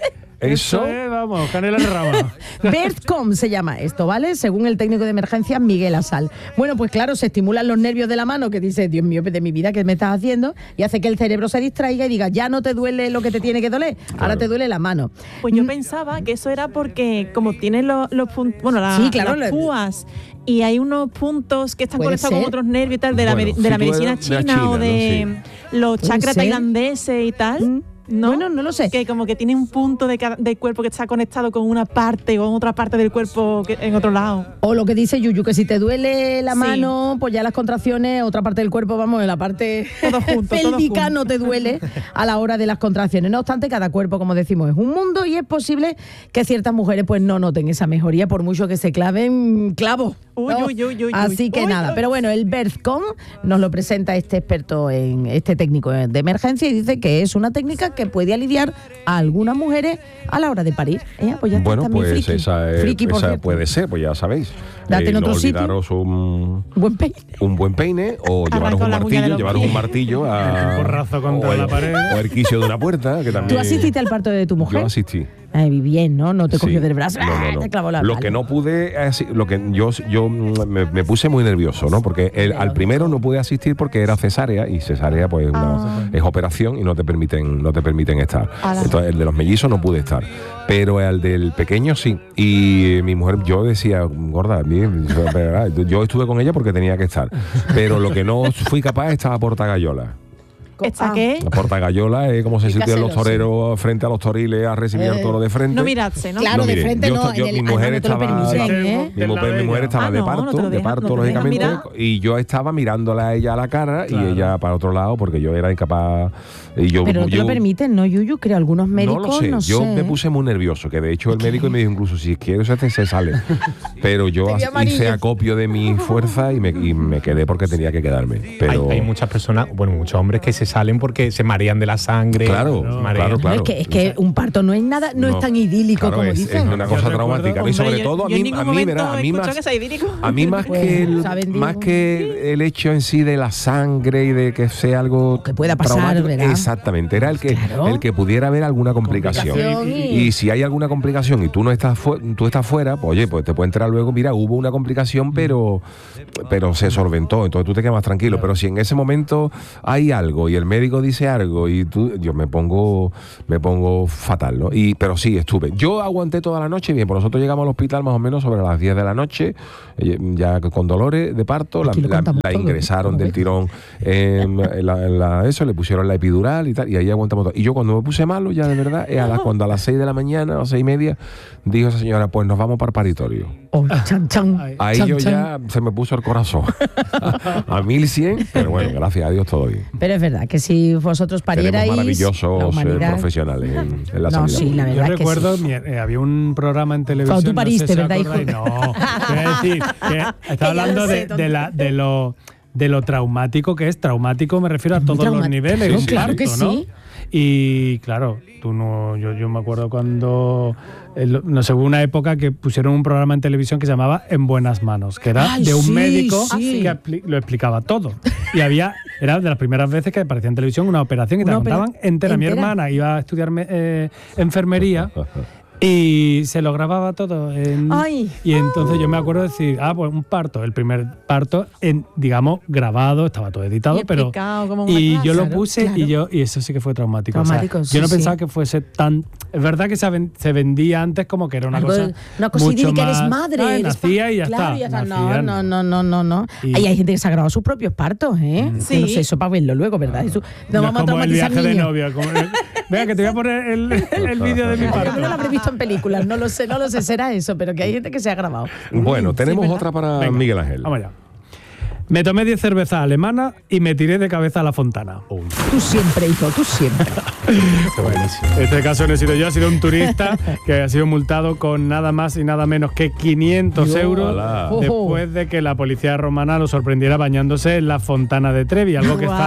Speaker 1: Eso.
Speaker 3: es, vamos, canela en rama.
Speaker 2: BirthCom se llama esto, ¿vale? Según el técnico de emergencia Miguel Asal. Bueno, pues claro, se estimulan los nervios de la mano, que dice, Dios mío, de mi vida, ¿qué me estás haciendo? Y hace que el cerebro se distraiga y diga, ya no te duele lo que te tiene que doler, ahora
Speaker 1: Claro.
Speaker 2: te duele la mano.
Speaker 4: Pues yo pensaba que eso era porque como tienes los, los puntos, bueno, la-
Speaker 2: Sí, claro,
Speaker 4: las
Speaker 2: lo-
Speaker 4: púas y hay unos puntos que están
Speaker 2: Puede
Speaker 4: conectados
Speaker 2: ser.
Speaker 4: con otros nervios y tal, de la,
Speaker 1: Bueno,
Speaker 4: medi- de
Speaker 1: si
Speaker 4: la
Speaker 1: tú
Speaker 4: medicina
Speaker 1: eres de la
Speaker 4: china,
Speaker 1: China,
Speaker 4: o
Speaker 1: ¿no?
Speaker 4: de los
Speaker 2: Puede
Speaker 4: chakras
Speaker 2: ser.
Speaker 4: tailandeses y tal.
Speaker 2: Mm.
Speaker 4: ¿No?
Speaker 2: Bueno, no lo sé.
Speaker 4: Que como que tiene un punto de cada- del cuerpo que está conectado con una parte o con otra parte del cuerpo que, en otro lado.
Speaker 2: O lo que dice Yuyu, que si te duele la
Speaker 4: Sí.
Speaker 2: mano, pues ya las contracciones, otra parte del cuerpo, vamos, en la parte
Speaker 4: Todo junto, todo
Speaker 2: pélvica
Speaker 4: junto.
Speaker 2: no te duele a la hora de las contracciones. No obstante, cada cuerpo, como decimos, es un mundo y es posible que ciertas mujeres pues no noten esa mejoría por mucho que se claven clavos.
Speaker 4: Uy,
Speaker 2: ¿no?
Speaker 4: uy, uy, uy,
Speaker 2: Así
Speaker 4: uy.
Speaker 2: que
Speaker 4: Uy,
Speaker 2: nada,
Speaker 4: uy.
Speaker 2: pero bueno, el BirthCom nos lo presenta este experto, en este técnico de emergencia, y dice que es una técnica que puede aliviar a algunas mujeres a la hora de parir. ¿Eh? Pues ya está,
Speaker 1: Bueno,
Speaker 2: también
Speaker 1: pues
Speaker 2: friki.
Speaker 1: esa, es-
Speaker 2: Friki, por
Speaker 1: esa
Speaker 2: cierto.
Speaker 1: puede ser, pues ya sabéis.
Speaker 2: Date en
Speaker 1: no
Speaker 2: otro sitio.
Speaker 1: olvidaros un,
Speaker 2: Buen peine.
Speaker 1: un buen peine o llevaros
Speaker 4: con
Speaker 1: un
Speaker 4: la uña de
Speaker 1: martillo,
Speaker 4: los
Speaker 1: llevaros
Speaker 4: pies.
Speaker 1: un martillo a,
Speaker 3: Un porrazo contra
Speaker 1: o el,
Speaker 3: la pared.
Speaker 1: o el quicio de una puerta, que también.
Speaker 2: ¿Tú asististe al parto de tu mujer?
Speaker 1: Yo asistí.
Speaker 2: Ay, bien, ¿no? No te cogió
Speaker 1: Sí.
Speaker 2: del brazo.
Speaker 1: No, no, no.
Speaker 2: Te clavó la
Speaker 1: Lo
Speaker 2: pala.
Speaker 1: que no pude, asi- lo que yo, yo mm, me, me puse muy nervioso, ¿no? Porque el- al primero no pude asistir porque era cesárea y cesárea pues una-
Speaker 4: Ah.
Speaker 1: es operación y no te permiten, no te permiten estar.
Speaker 4: Ala.
Speaker 1: Entonces el de los mellizos no pude estar, pero el del pequeño sí. Y eh, mi mujer, yo decía, gorda, bien, ¿verdad? yo estuve con ella porque tenía que estar, pero lo que no fui capaz estaba Portagayola.
Speaker 4: ¿Está
Speaker 2: Ah.
Speaker 4: qué?
Speaker 1: La Portagayola es como se
Speaker 2: Y
Speaker 1: sienten los
Speaker 2: casero,
Speaker 1: toreros frente a los toriles a recibir al
Speaker 2: Eh,
Speaker 1: toro de frente.
Speaker 4: No mirarse, ¿no?
Speaker 2: Claro,
Speaker 1: No,
Speaker 2: de
Speaker 1: mire,
Speaker 2: frente
Speaker 1: yo
Speaker 2: no.
Speaker 1: esta- yo-
Speaker 2: en
Speaker 1: mi
Speaker 2: el-
Speaker 1: mujer
Speaker 2: ah, no te lo
Speaker 1: estaba-
Speaker 2: permiten, ¿eh?
Speaker 1: Mi mujer, mi mujer estaba
Speaker 4: Ah,
Speaker 1: de
Speaker 4: no, no
Speaker 1: parto,
Speaker 4: te lo
Speaker 1: de
Speaker 4: dejan,
Speaker 1: parto,
Speaker 4: no te lo dejan
Speaker 1: lógicamente,
Speaker 4: mirar.
Speaker 1: y yo estaba mirándola a ella a la cara
Speaker 3: Claro.
Speaker 1: y ella para otro lado porque yo era incapaz. Y yo,
Speaker 2: Pero no te
Speaker 1: yo-
Speaker 2: lo permiten, ¿no, Yuyu? Creo algunos médicos,
Speaker 1: no lo sé,
Speaker 2: no
Speaker 1: yo
Speaker 2: sé.
Speaker 1: me puse muy nervioso, que de hecho el médico me dijo incluso si quieres este se sale. Pero yo
Speaker 2: Te vi
Speaker 1: hice
Speaker 2: amarillo.
Speaker 1: acopio de mi fuerza y me, y me quedé porque tenía que quedarme. Pero
Speaker 5: Hay, hay muchas personas, bueno, muchos hombres que se salen porque se marean de la sangre.
Speaker 1: Claro,
Speaker 5: se
Speaker 1: claro,
Speaker 5: marean.
Speaker 1: claro.
Speaker 2: Es que, es que un parto no es nada, no, es tan idílico
Speaker 1: claro,
Speaker 2: como
Speaker 1: es,
Speaker 2: dicen.
Speaker 1: es una
Speaker 3: Yo
Speaker 1: cosa
Speaker 3: recuerdo-
Speaker 1: traumática, ¿no? Y
Speaker 4: Hombre,
Speaker 1: sobre
Speaker 4: yo-
Speaker 1: todo a
Speaker 4: yo en
Speaker 1: mí,
Speaker 4: ningún
Speaker 1: a mí,
Speaker 4: momento
Speaker 1: verá, a
Speaker 4: he
Speaker 1: mí
Speaker 4: escuchado
Speaker 1: más,
Speaker 4: que sea idílico.
Speaker 1: a mí más
Speaker 2: Pues,
Speaker 1: que el,
Speaker 2: saben,
Speaker 1: más
Speaker 2: digo.
Speaker 1: que el hecho en sí de la sangre y de que sea algo
Speaker 2: Que pueda pasar,
Speaker 1: traumático,
Speaker 2: ¿verdad?
Speaker 1: exactamente, era el que
Speaker 2: Claro.
Speaker 1: el que pudiera haber alguna complicación.
Speaker 2: Complicación y-
Speaker 1: Y si hay alguna complicación y tú no estás fu- tú estás fuera, pues oye, pues te puede entrar luego, mira, hubo una complicación, pero pero se solventó, entonces tú te quedas más tranquilo, pero si en ese momento hay algo y el médico dice algo y tú yo me pongo me pongo fatal, ¿no? Y pero sí, estuve. Yo aguanté toda la noche bien, pues nosotros llegamos al hospital más o menos sobre las diez de la noche, eh, ya con dolores de parto, la,
Speaker 2: Aquí lo
Speaker 1: la-
Speaker 2: contamos
Speaker 1: la
Speaker 2: todo,
Speaker 1: ingresaron
Speaker 2: ¿no?
Speaker 1: del tirón en, en la, en la- eso, le pusieron la epidural y tal, y ahí aguantamos todo. Y yo cuando me puse malo, ya de verdad, es a las, cuando a las seis de la mañana o seis y media, dijo esa señora, pues nos vamos para el paritorio.
Speaker 2: Oh, chan, chan,
Speaker 3: Ay.
Speaker 1: Ahí
Speaker 2: chan,
Speaker 1: yo
Speaker 2: chan.
Speaker 1: ya se me puso el corazón a, a mil cien, pero bueno, gracias a Dios todo bien.
Speaker 2: Pero es verdad que si vosotros parierais.
Speaker 1: Tenemos
Speaker 2: la
Speaker 1: maravillosos eh,
Speaker 2: humanidad-
Speaker 1: profesionales en, en la
Speaker 2: No,
Speaker 1: sanidad.
Speaker 2: sí, la
Speaker 3: Yo
Speaker 2: verdad que
Speaker 3: recuerdo,
Speaker 2: sí.
Speaker 3: mi- eh, había un programa en televisión.
Speaker 2: Cuando tú pariste,
Speaker 3: no sé si
Speaker 2: ¿verdad,
Speaker 3: acordáis,
Speaker 2: hijo?
Speaker 3: No, quiero decir que
Speaker 2: ya
Speaker 3: estaba hablando
Speaker 2: lo sé,
Speaker 3: de, de, la, de, lo, de lo traumático que es. Traumático me refiero a
Speaker 2: Muy
Speaker 3: todos los
Speaker 2: traumático.
Speaker 3: niveles.
Speaker 1: Sí,
Speaker 3: un
Speaker 1: sí,
Speaker 2: claro que
Speaker 3: parto, ¿no?
Speaker 2: sí.
Speaker 3: Y claro, tú no, yo, yo me acuerdo cuando, el- no sé, hubo una época que pusieron un programa en televisión que se llamaba En Buenas Manos, que era
Speaker 2: Ay,
Speaker 3: de un
Speaker 2: sí,
Speaker 3: médico
Speaker 2: sí.
Speaker 3: que apli- lo explicaba todo. Y había, era de las primeras veces que aparecía en televisión una operación y te
Speaker 2: Una
Speaker 3: la
Speaker 2: opera-
Speaker 3: contaban entera. Mi
Speaker 2: entera.
Speaker 3: hermana iba a estudiar me- eh, enfermería. Y se lo grababa todo. en-
Speaker 2: Ay.
Speaker 3: y entonces yo me acuerdo de decir, ah, pues un parto, el primer parto, en, digamos, grabado, estaba todo editado,
Speaker 4: Y
Speaker 3: pero.
Speaker 4: explicado como una
Speaker 3: Y
Speaker 4: clase.
Speaker 3: yo lo
Speaker 2: Claro,
Speaker 3: puse
Speaker 2: claro.
Speaker 3: y yo y eso sí que fue traumático. O sea,
Speaker 2: Traumático, sí,
Speaker 3: yo no
Speaker 2: sí.
Speaker 3: pensaba que fuese tan. Es verdad que se, ven- se vendía antes como que era una
Speaker 2: Algo
Speaker 3: cosa.
Speaker 2: de- una cosa
Speaker 3: mucho
Speaker 2: idílica, eres
Speaker 3: más-
Speaker 2: madre.
Speaker 3: Ah,
Speaker 2: eres
Speaker 3: nacía y ya
Speaker 2: claro,
Speaker 3: está.
Speaker 2: ya está. No,
Speaker 3: Nacía,
Speaker 2: no, no, no, no, no.
Speaker 3: Y-
Speaker 2: Ahí hay gente que se ha grabado sus propios partos, ¿eh?
Speaker 4: Sí.
Speaker 2: Yo no sé, eso para verlo luego, ¿verdad? Eso, no,
Speaker 3: No
Speaker 2: vamos a
Speaker 3: es como el
Speaker 2: traumatizar
Speaker 3: viaje de
Speaker 2: niños.
Speaker 3: novio. como el- venga, que te voy a poner el, el vídeo de mi
Speaker 2: Yo
Speaker 3: parto.
Speaker 2: no lo habré visto en películas, no lo sé, no lo sé, será eso, pero que hay gente que se ha grabado.
Speaker 1: Bueno, tenemos
Speaker 2: ¿verdad?
Speaker 1: otra para
Speaker 3: Venga,
Speaker 1: Miguel Ángel.
Speaker 3: Vamos allá. Me tomé diez cervezas alemanas y me tiré de cabeza a la fontana.
Speaker 2: Tú siempre, hijo, tú siempre.
Speaker 3: En este caso no he sido yo, ha sido un turista que ha sido multado con nada más y nada menos que quinientos
Speaker 2: Dios.
Speaker 3: euros
Speaker 1: Alá.
Speaker 3: después de que la policía romana lo sorprendiera bañándose en la fontana de Trevi, algo que está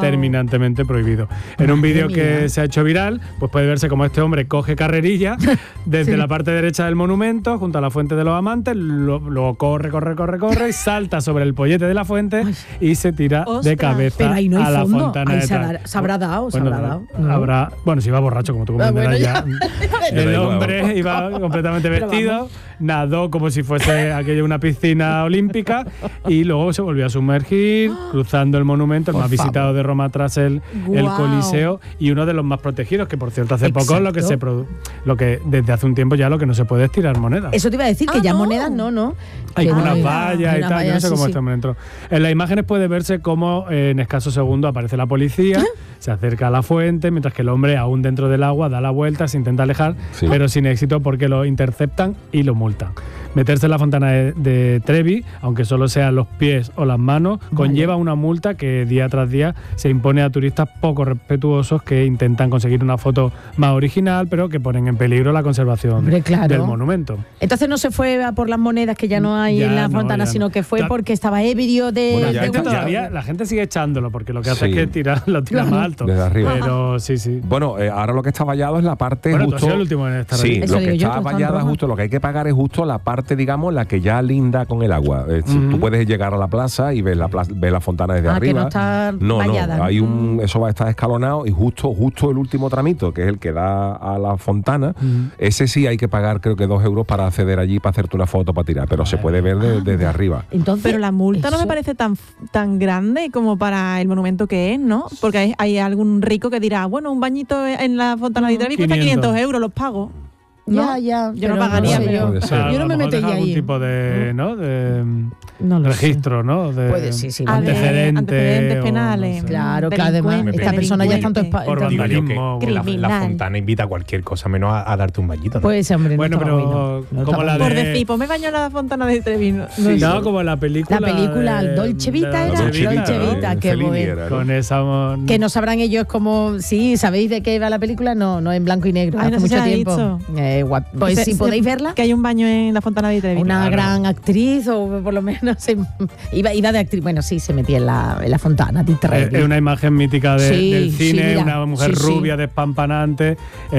Speaker 3: terminantemente prohibido. En un vídeo que se ha hecho viral, pues puede verse como este hombre coge carrerilla desde
Speaker 2: Sí.
Speaker 3: la parte derecha del monumento, junto a la fuente de los amantes, lo, lo corre, corre, corre, corre, y salta sobre el pollete de la fuente y se tira de
Speaker 4: Ostras.
Speaker 3: cabeza
Speaker 2: Pero ahí no hay
Speaker 3: a la
Speaker 2: fondo.
Speaker 3: fontana
Speaker 2: Ahí
Speaker 3: de
Speaker 2: se,
Speaker 3: atrás.
Speaker 2: habrá- se habrá dado, se
Speaker 3: Bueno,
Speaker 2: habrá dado. No.
Speaker 3: habrá, bueno, si iba borracho, como tú
Speaker 2: Ah,
Speaker 3: comprenderás
Speaker 2: bueno,
Speaker 3: ya.
Speaker 1: Le da
Speaker 3: El
Speaker 1: igual.
Speaker 3: hombre iba completamente
Speaker 2: Pero
Speaker 3: vestido, nadó como si fuese aquello una piscina olímpica y luego se volvió a sumergir, cruzando el monumento, el
Speaker 2: Por
Speaker 3: más
Speaker 2: favor.
Speaker 3: visitado de Roma tras el, el
Speaker 2: Guau.
Speaker 3: Coliseo y uno de los más protegidos, que por cierto hace poco lo que se produ- lo que desde hace un tiempo ya lo que no se puede es tirar monedas.
Speaker 2: Eso te iba a decir, que
Speaker 4: Ah,
Speaker 2: ya
Speaker 4: no.
Speaker 2: monedas no, ¿no?
Speaker 3: Hay
Speaker 2: Que
Speaker 3: como
Speaker 2: no
Speaker 3: unas
Speaker 2: hay-
Speaker 3: vallas
Speaker 2: hay
Speaker 3: y
Speaker 2: unas
Speaker 3: tal, yo no
Speaker 2: vallas,
Speaker 3: sé
Speaker 2: sí,
Speaker 3: cómo
Speaker 2: sí.
Speaker 3: este hombre entró. En las imágenes puede verse cómo eh, en escasos segundos aparece la policía, se acerca a la fuente, mientras que el hombre, aún dentro del agua, da la vuelta, se intenta alejar,
Speaker 1: Sí.
Speaker 3: pero sin éxito porque lo interceptan y lo multan. Meterse en la fontana de, de Trevi, aunque solo sean los pies o las manos, conlleva una multa que día tras día se impone a turistas poco respetuosos que intentan conseguir una foto más original, pero que ponen en peligro la conservación
Speaker 2: Hombre, claro.
Speaker 3: del monumento.
Speaker 2: Entonces no se fue a por las monedas que ya no hay
Speaker 3: Ya
Speaker 2: en la
Speaker 3: no,
Speaker 2: fontana,
Speaker 3: ya no.
Speaker 2: sino que fue
Speaker 3: Ta-
Speaker 2: porque estaba ebrio de...
Speaker 1: Bueno,
Speaker 2: de
Speaker 1: ya
Speaker 3: La gente,
Speaker 1: está,
Speaker 2: gusto.
Speaker 3: todavía, la gente sigue echándolo porque lo que hace
Speaker 1: Sí.
Speaker 3: es que tira, lo tira
Speaker 2: Claro.
Speaker 3: más alto.
Speaker 1: Desde arriba.
Speaker 3: Pero sí, sí.
Speaker 1: Bueno, eh, ahora lo que está vallado es la parte
Speaker 3: Bueno, tú has
Speaker 1: justo.
Speaker 3: sido el último en estar
Speaker 1: Sí,
Speaker 3: ahí.
Speaker 2: Eso
Speaker 1: lo
Speaker 2: digo
Speaker 1: que
Speaker 2: yo,
Speaker 1: está
Speaker 2: tú estás en
Speaker 1: vallada
Speaker 2: Roma.
Speaker 1: justo, lo que hay que pagar es justo la parte, digamos, la que ya linda con el agua. Eh, si
Speaker 3: Ujú.
Speaker 1: Tú puedes llegar a la plaza y ves la, plaza, ves la fontana desde
Speaker 2: Ah, que
Speaker 1: arriba.
Speaker 2: no está
Speaker 1: no,
Speaker 2: vallada,
Speaker 1: no,
Speaker 2: ¿no?
Speaker 1: hay un, eso va a estar escalonado y justo, justo el último tramito, que es el que da a la fontana, ese sí hay que pagar creo que dos euros para acceder allí, para hacerte una foto, para tirar, pero se puede ver de- desde arriba.
Speaker 2: Entonces,
Speaker 4: Pero la multa no me
Speaker 2: eso-
Speaker 4: parece tan, tan grande como para el monumento que es, ¿no? Porque hay, hay algún rico que dirá, bueno, un bañito en la Fontana de Trevi cuesta
Speaker 3: quinientos.
Speaker 4: quinientos euros, los pago.
Speaker 2: Ya,
Speaker 4: ¿no?
Speaker 2: ya.
Speaker 4: Yo no
Speaker 2: pero
Speaker 4: pagaría,
Speaker 2: sé
Speaker 4: pero-
Speaker 2: yo.
Speaker 1: Puede ser.
Speaker 3: A
Speaker 2: Yo
Speaker 3: lo
Speaker 2: no me
Speaker 3: mejor deja
Speaker 2: metería
Speaker 3: algún
Speaker 2: ahí.
Speaker 3: tipo de, ¿no? de
Speaker 2: No lo sé.
Speaker 3: registro, ¿no? De
Speaker 2: Puede, sí, sí,
Speaker 4: A ver,
Speaker 3: antecedentes,
Speaker 4: antecedentes
Speaker 3: o
Speaker 4: penales.
Speaker 3: no sé.
Speaker 2: Claro, que además
Speaker 4: Delincuente,
Speaker 2: esta persona ya está en tu
Speaker 4: delincuente.
Speaker 2: espa-
Speaker 3: Por
Speaker 2: en tu-
Speaker 5: Digo yo que,
Speaker 3: vandalismo,
Speaker 5: que la, la
Speaker 4: criminal.
Speaker 5: fontana invita a cualquier cosa menos a, a darte un bañito, ¿no?
Speaker 2: Pues hombre, no
Speaker 3: Bueno,
Speaker 2: estaba
Speaker 3: pero
Speaker 2: muy, no. No
Speaker 3: como
Speaker 2: estaba
Speaker 3: la
Speaker 2: muy.
Speaker 4: Por
Speaker 3: de-
Speaker 4: decir, pues me baño en la Fontana de Trevi. No,
Speaker 3: Sí,
Speaker 4: no
Speaker 3: no,
Speaker 4: sé.
Speaker 3: como la película.
Speaker 2: La película,
Speaker 3: de-
Speaker 2: Dolce Vita
Speaker 3: de-
Speaker 2: era.
Speaker 1: Dolce Vita,
Speaker 2: Dolce
Speaker 1: ¿no?
Speaker 2: Vita, qué
Speaker 1: Fellini
Speaker 2: bueno.
Speaker 1: era, ¿no?
Speaker 3: Con esa.
Speaker 2: Que no sabrán ellos como, sí, ¿sabéis de qué iba la película? No, no en blanco y negro,
Speaker 4: Ay,
Speaker 2: hace
Speaker 4: no sé si
Speaker 2: mucho
Speaker 4: la he
Speaker 2: tiempo.
Speaker 4: visto.
Speaker 2: Eh, guap- pues
Speaker 4: Se-
Speaker 2: si
Speaker 4: se-
Speaker 2: podéis verla,
Speaker 4: Que hay un baño en la Fontana de Trevi.
Speaker 2: una
Speaker 3: Claro.
Speaker 2: gran actriz, o por lo menos se- iba, iba de actriz, bueno, sí, se metía en la, en la fontana de
Speaker 3: Es
Speaker 2: Trevi.
Speaker 3: es una imagen mítica de-
Speaker 2: Sí,
Speaker 3: del
Speaker 2: sí,
Speaker 3: cine,
Speaker 2: mira,
Speaker 3: una mujer
Speaker 2: sí, sí.
Speaker 3: rubia, despampanante.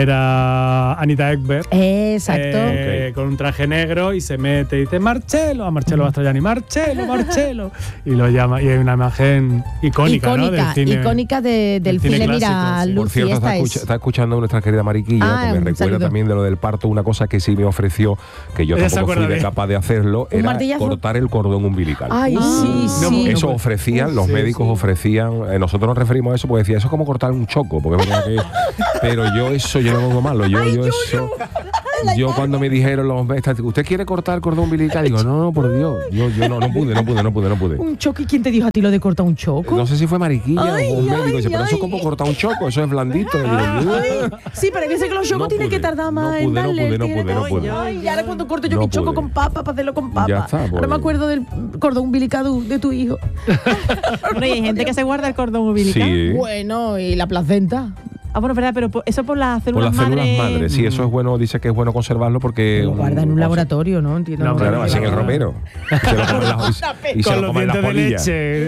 Speaker 3: Era Anita Ekberg.
Speaker 2: Exacto.
Speaker 3: eh, con un traje negro y se mete y dice Marcelo, a Marcelo Mastroianni, Marcelo, Marcelo. Y lo llama, y hay una imagen icónica, ¿no? Del
Speaker 2: icónica,
Speaker 3: cine.
Speaker 2: icónica de- del
Speaker 3: del cine
Speaker 2: cine. Mira,
Speaker 3: clásico, sí.
Speaker 1: Por
Speaker 2: Lucy,
Speaker 1: cierto,
Speaker 2: esta
Speaker 1: está, escucha-
Speaker 2: es.
Speaker 1: está escuchando nuestra querida Mariquilla,
Speaker 2: Ah,
Speaker 1: que me
Speaker 2: un
Speaker 1: recuerda
Speaker 2: saludo.
Speaker 1: también de lo del parto, una cosa que sí me ofreció, que yo
Speaker 3: Ella se
Speaker 1: tampoco fui
Speaker 3: acuerda
Speaker 1: de
Speaker 3: bien.
Speaker 1: capaz de hacerlo,
Speaker 2: ¿Un
Speaker 1: era
Speaker 2: martillazo?
Speaker 1: cortar el cordón umbilical.
Speaker 2: Ay,
Speaker 4: Ah.
Speaker 2: sí,
Speaker 3: No,
Speaker 2: sí.
Speaker 3: porque
Speaker 1: Eso
Speaker 3: puede-
Speaker 1: ofrecían, los
Speaker 3: Sí,
Speaker 1: médicos
Speaker 3: sí.
Speaker 1: ofrecían, eh, nosotros nos referimos a eso porque decía, eso es como cortar un choco, porque es verdad que, pero yo eso, yo no lo pongo malo, yo, yo eso, yo cuando me dijeron los médicos, ¿usted quiere cortar el cordón umbilical? Digo, no, no, por Dios, yo, yo no, no pude, no pude, no pude, no pude.
Speaker 2: Un choco, ¿y quién te dijo a ti lo de cortar un choco?
Speaker 1: No sé si fue Mariquilla
Speaker 2: Ay,
Speaker 1: o un médico,
Speaker 2: ay,
Speaker 1: dice, pero eso
Speaker 2: ay.
Speaker 1: es como cortar un choco, eso es blandito. Y digo,
Speaker 2: Ay, sí, pero hay veces que los chocos
Speaker 1: No
Speaker 2: tienen
Speaker 1: pude,
Speaker 2: que tardar
Speaker 1: no
Speaker 2: más en
Speaker 1: pude, no
Speaker 2: darle.
Speaker 1: pude, no
Speaker 2: tiene-
Speaker 1: pude, no pude.
Speaker 2: Ay, y ahora cuando corto yo
Speaker 1: No
Speaker 2: mi choco
Speaker 1: pude.
Speaker 2: con papa para hacerlo con papa.
Speaker 1: Ya está,
Speaker 2: Ahora
Speaker 1: pues.
Speaker 2: me acuerdo del cordón umbilical de tu hijo.
Speaker 4: Bueno, y hay gente que se guarda el cordón umbilical.
Speaker 1: Sí,
Speaker 2: Bueno, y la placenta.
Speaker 4: Ah, bueno, verdad, pero por- eso por las
Speaker 1: por
Speaker 4: células
Speaker 1: las células
Speaker 4: madre.
Speaker 1: madres, sí, eso es bueno, dice que es bueno conservarlo porque...
Speaker 2: Lo guarda en un
Speaker 1: o sea,
Speaker 2: laboratorio, ¿no? Entiendo.
Speaker 3: No,
Speaker 1: Claro, así en el ropero. Se lo comen las- y se
Speaker 3: Con
Speaker 1: lo
Speaker 3: los
Speaker 1: comen las
Speaker 3: dientes de
Speaker 1: polillas.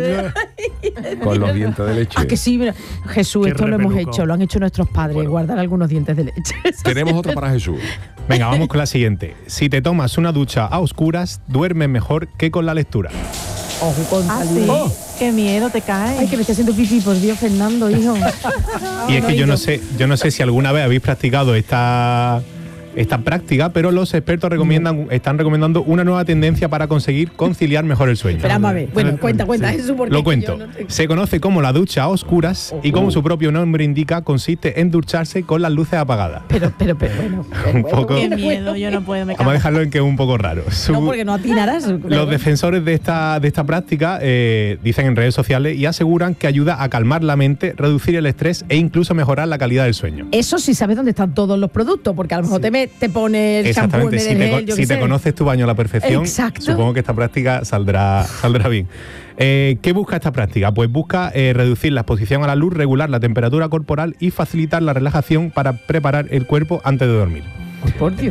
Speaker 3: leche.
Speaker 1: Con los dientes de leche.
Speaker 2: Ah, que sí, mira. Jesús,
Speaker 3: Qué
Speaker 2: esto lo hemos
Speaker 3: repeluco.
Speaker 2: hecho, lo han hecho nuestros padres,
Speaker 1: Bueno.
Speaker 2: guardar algunos dientes de leche.
Speaker 1: Tenemos otro para Jesús.
Speaker 5: Venga, vamos con la siguiente. Si te tomas una ducha a oscuras, duermes mejor que con la lectura.
Speaker 2: Ojo con
Speaker 4: Ah,
Speaker 2: salud.
Speaker 4: sí.
Speaker 3: Oh.
Speaker 4: Qué miedo te cae.
Speaker 2: Ay, que me estoy haciendo pipí, por Dios, Fernando, hijo.
Speaker 5: Y es que yo
Speaker 2: Oído.
Speaker 5: no sé, yo no sé si alguna vez habéis practicado esta, esta práctica, pero los expertos recomiendan, están recomendando una nueva tendencia para conseguir conciliar mejor el sueño.
Speaker 2: Esperamos a ver. Bueno, cuenta, cuenta,
Speaker 3: Sí.
Speaker 2: Jesús, porque
Speaker 5: Lo
Speaker 2: es que
Speaker 5: cuento.
Speaker 2: yo no tengo-
Speaker 5: Se conoce como la ducha a oscuras y como su propio nombre indica, consiste en ducharse con las luces apagadas.
Speaker 2: Pero, pero, pero, bueno.
Speaker 5: Un
Speaker 2: bueno,
Speaker 5: poco-
Speaker 4: Qué
Speaker 2: bueno,
Speaker 4: miedo, yo no puedo, me
Speaker 5: Vamos a
Speaker 4: cago.
Speaker 5: dejarlo en que es un poco raro. Su-
Speaker 2: No, porque no atinarás.
Speaker 5: Los defensores de esta, de esta práctica eh, dicen en redes sociales y aseguran que ayuda a calmar la mente, reducir el estrés e incluso mejorar la calidad del sueño.
Speaker 2: Eso sí sabes dónde están todos los productos, porque a lo mejor te, me- te pone el champú en
Speaker 5: Exactamente,
Speaker 2: vez
Speaker 5: si
Speaker 2: del
Speaker 5: te,
Speaker 2: gel,
Speaker 5: co-
Speaker 2: yo
Speaker 5: si
Speaker 2: qué
Speaker 5: te
Speaker 2: sé.
Speaker 5: conoces tu baño a la perfección,
Speaker 2: Exacto.
Speaker 5: supongo que esta práctica saldrá, saldrá bien. Eh, ¿Qué busca esta práctica? Pues busca eh, reducir la exposición a la luz, regular la temperatura corporal y facilitar la relajación para preparar el cuerpo antes de dormir.
Speaker 2: Pues por Dios.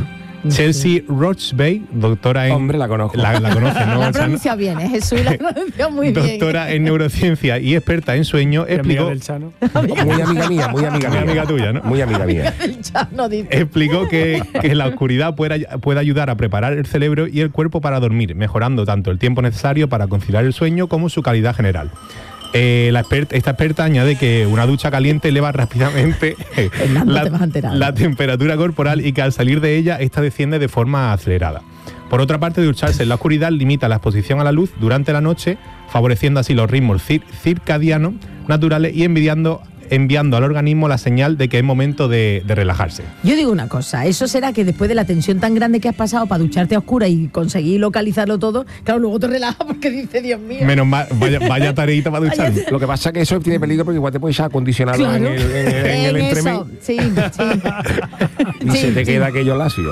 Speaker 5: Chelsea Rochbey, doctora en...
Speaker 1: Hombre, la conozco.
Speaker 5: La, la conoce, ¿no?
Speaker 2: La
Speaker 5: Chano?
Speaker 2: pronuncia bien, ¿eh? Jesús la pronuncia muy bien.
Speaker 5: Doctora en neurociencia y experta en sueño,
Speaker 3: Y amiga
Speaker 5: explicó...
Speaker 3: del Chano.
Speaker 1: Muy amiga mía, muy amiga
Speaker 5: Muy
Speaker 1: mía.
Speaker 5: amiga tuya, ¿no?
Speaker 1: Muy amiga mía.
Speaker 2: El Chano dice.
Speaker 5: Explicó que, que la oscuridad puede, puede ayudar a preparar el cerebro y el cuerpo para dormir, mejorando tanto el tiempo necesario para conciliar el sueño como su calidad general. Eh, la experta, esta experta añade que una ducha caliente eleva rápidamente
Speaker 2: Fernando, te vas a enterar.
Speaker 5: la temperatura corporal y que al salir de ella, esta desciende de forma acelerada. Por otra parte, ducharse en la oscuridad limita la exposición a la luz durante la noche, favoreciendo así los ritmos cir- circadianos naturales y enviando, enviando al organismo la señal de que es momento de, de relajarse.
Speaker 2: Yo digo una cosa, eso será que después de la tensión tan grande que has pasado para ducharte a oscura y conseguir localizarlo todo, claro, luego te relajas porque dices, Dios mío.
Speaker 5: Menos mal, vaya, vaya tareita para ducharme.
Speaker 1: Lo que pasa es que eso tiene peligro porque igual te puedes echar acondicionado
Speaker 2: Claro.
Speaker 1: en el, en el, en el
Speaker 2: En
Speaker 1: entremés
Speaker 2: eso, sí, sí.
Speaker 1: y
Speaker 2: Sí,
Speaker 1: se te
Speaker 2: sí.
Speaker 1: queda aquello lacio.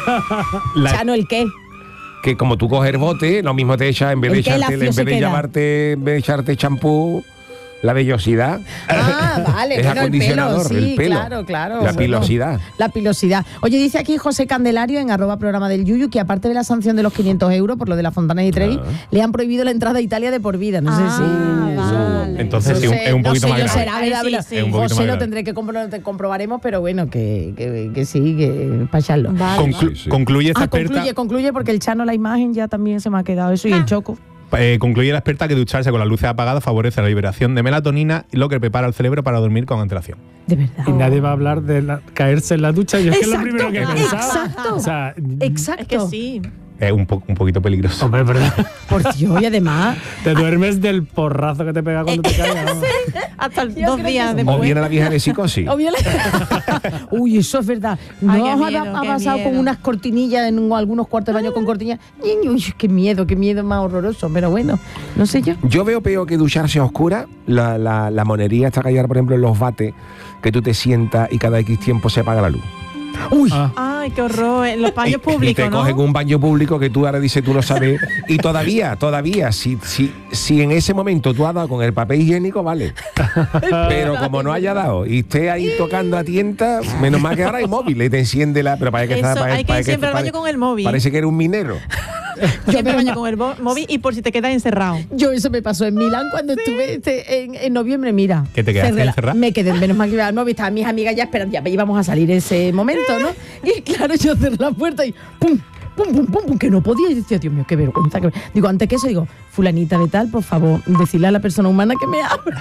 Speaker 5: La-
Speaker 2: Chano, ¿el qué?
Speaker 1: Que como tú coges el bote, lo mismo te echas, en vez de,
Speaker 2: ¿El qué
Speaker 1: echarte, en
Speaker 2: lacio
Speaker 1: vez
Speaker 2: se
Speaker 1: de
Speaker 2: queda?
Speaker 1: llamarte, en vez de echarte champú, la vellosidad.
Speaker 2: Ah, vale,
Speaker 1: Es
Speaker 2: bueno, el pelo,
Speaker 1: acondicionador,
Speaker 2: sí,
Speaker 1: el pelo.
Speaker 2: claro, claro.
Speaker 1: La
Speaker 2: bueno.
Speaker 1: pilosidad.
Speaker 2: La pilosidad. Oye, dice aquí José Candelario en arroba programa del Yuyu que aparte de la sanción de los quinientos euros por lo de la Fontana di Trevi,
Speaker 1: Ah.
Speaker 2: le han prohibido la entrada a Italia de por vida. No
Speaker 4: Ah,
Speaker 2: sé si...
Speaker 4: vale.
Speaker 5: Entonces sí,
Speaker 2: No
Speaker 5: un-
Speaker 2: sé,
Speaker 5: es un
Speaker 2: no
Speaker 5: poquito
Speaker 2: sé
Speaker 5: más
Speaker 2: yo
Speaker 5: grave.
Speaker 2: será,
Speaker 4: Ahí
Speaker 2: verá,
Speaker 4: sí,
Speaker 2: verá.
Speaker 4: sí.
Speaker 5: Es un poquito
Speaker 2: José
Speaker 5: más
Speaker 2: lo
Speaker 5: grave.
Speaker 2: tendré que, compro- que comprobaremos, pero bueno, que, que, que sí, que para echarlo.
Speaker 4: Vale.
Speaker 5: Conclu-
Speaker 1: Sí, sí.
Speaker 5: Concluye esta
Speaker 2: Ah,
Speaker 5: experta,
Speaker 2: concluye, concluye, porque el Chano, la imagen ya también se me ha quedado eso y el Choco.
Speaker 5: eh, concluye la experta que ducharse con las luces apagadas favorece la liberación de melatonina, lo que prepara al cerebro para dormir con antelación.
Speaker 2: De verdad.
Speaker 3: Y nadie va a hablar de la- caerse en la ducha. Yo es que es lo
Speaker 2: Exacto,
Speaker 3: primero que he pensado.
Speaker 2: exacto.
Speaker 3: O sea,
Speaker 2: Exacto.
Speaker 4: Es que sí.
Speaker 5: Es un, po- un poquito peligroso.
Speaker 3: hombre, ¿verdad?
Speaker 2: Por Dios, y además...
Speaker 3: Te duermes del porrazo que te pega cuando te caes. ¿no?
Speaker 4: Hasta el-
Speaker 2: Yo
Speaker 4: dos
Speaker 2: creo que
Speaker 4: días
Speaker 2: sí.
Speaker 4: después.
Speaker 1: O viene la vieja de psicosis.
Speaker 2: O bien la- Uy, eso es verdad. ¿No
Speaker 4: Ay, qué
Speaker 2: os ha-
Speaker 4: miedo,
Speaker 2: ha
Speaker 4: qué
Speaker 2: pasado con
Speaker 4: miedo.
Speaker 2: unas cortinillas en un- algunos cuartos de baño con cortinillas? Uy, qué miedo, qué miedo más horroroso. Pero bueno, no sé yo.
Speaker 1: Yo veo peor que ducharse a oscura, la, la, la monería está callada, por ejemplo, en los bates, que tú te sientas y cada X tiempo se apaga la luz.
Speaker 2: Uy,
Speaker 3: Ah.
Speaker 4: Ay, qué horror. En los
Speaker 1: Y,
Speaker 4: baños
Speaker 1: y te
Speaker 4: públicos, ¿no?
Speaker 1: cogen un baño público que tú ahora dices tú no sabes. Y todavía, todavía, si, si, si en ese momento tú has dado con el papel higiénico, vale. Pero como no haya dado y esté ahí tocando a tienta, menos mal que ahora hay móvil y te enciende la. Pero parece que
Speaker 4: Eso,
Speaker 1: está- parece-
Speaker 4: hay que ir
Speaker 1: parece
Speaker 4: siempre al
Speaker 1: pare-
Speaker 4: baño con el móvil.
Speaker 1: Parece que eres un minero.
Speaker 4: Siempre al baño con el bo- móvil y por si te quedas encerrado.
Speaker 2: yo eso me pasó en Milán cuando estuve este, en, en noviembre, mira.
Speaker 5: ¿Que te quedaste
Speaker 2: cerré la-
Speaker 5: encerrada?
Speaker 2: Me quedé, menos mal que iba al móvil, estaban mis amigas ya esperando, ya íbamos a salir ese momento, ¿no? Y claro, yo cerré la puerta y ¡pum! Pum, pum, pum, pum, que no podía. Y decía, Dios mío, qué vergüenza. qué ver-". Digo, antes que eso, digo, fulanita de tal, por favor, decirle a la persona humana que me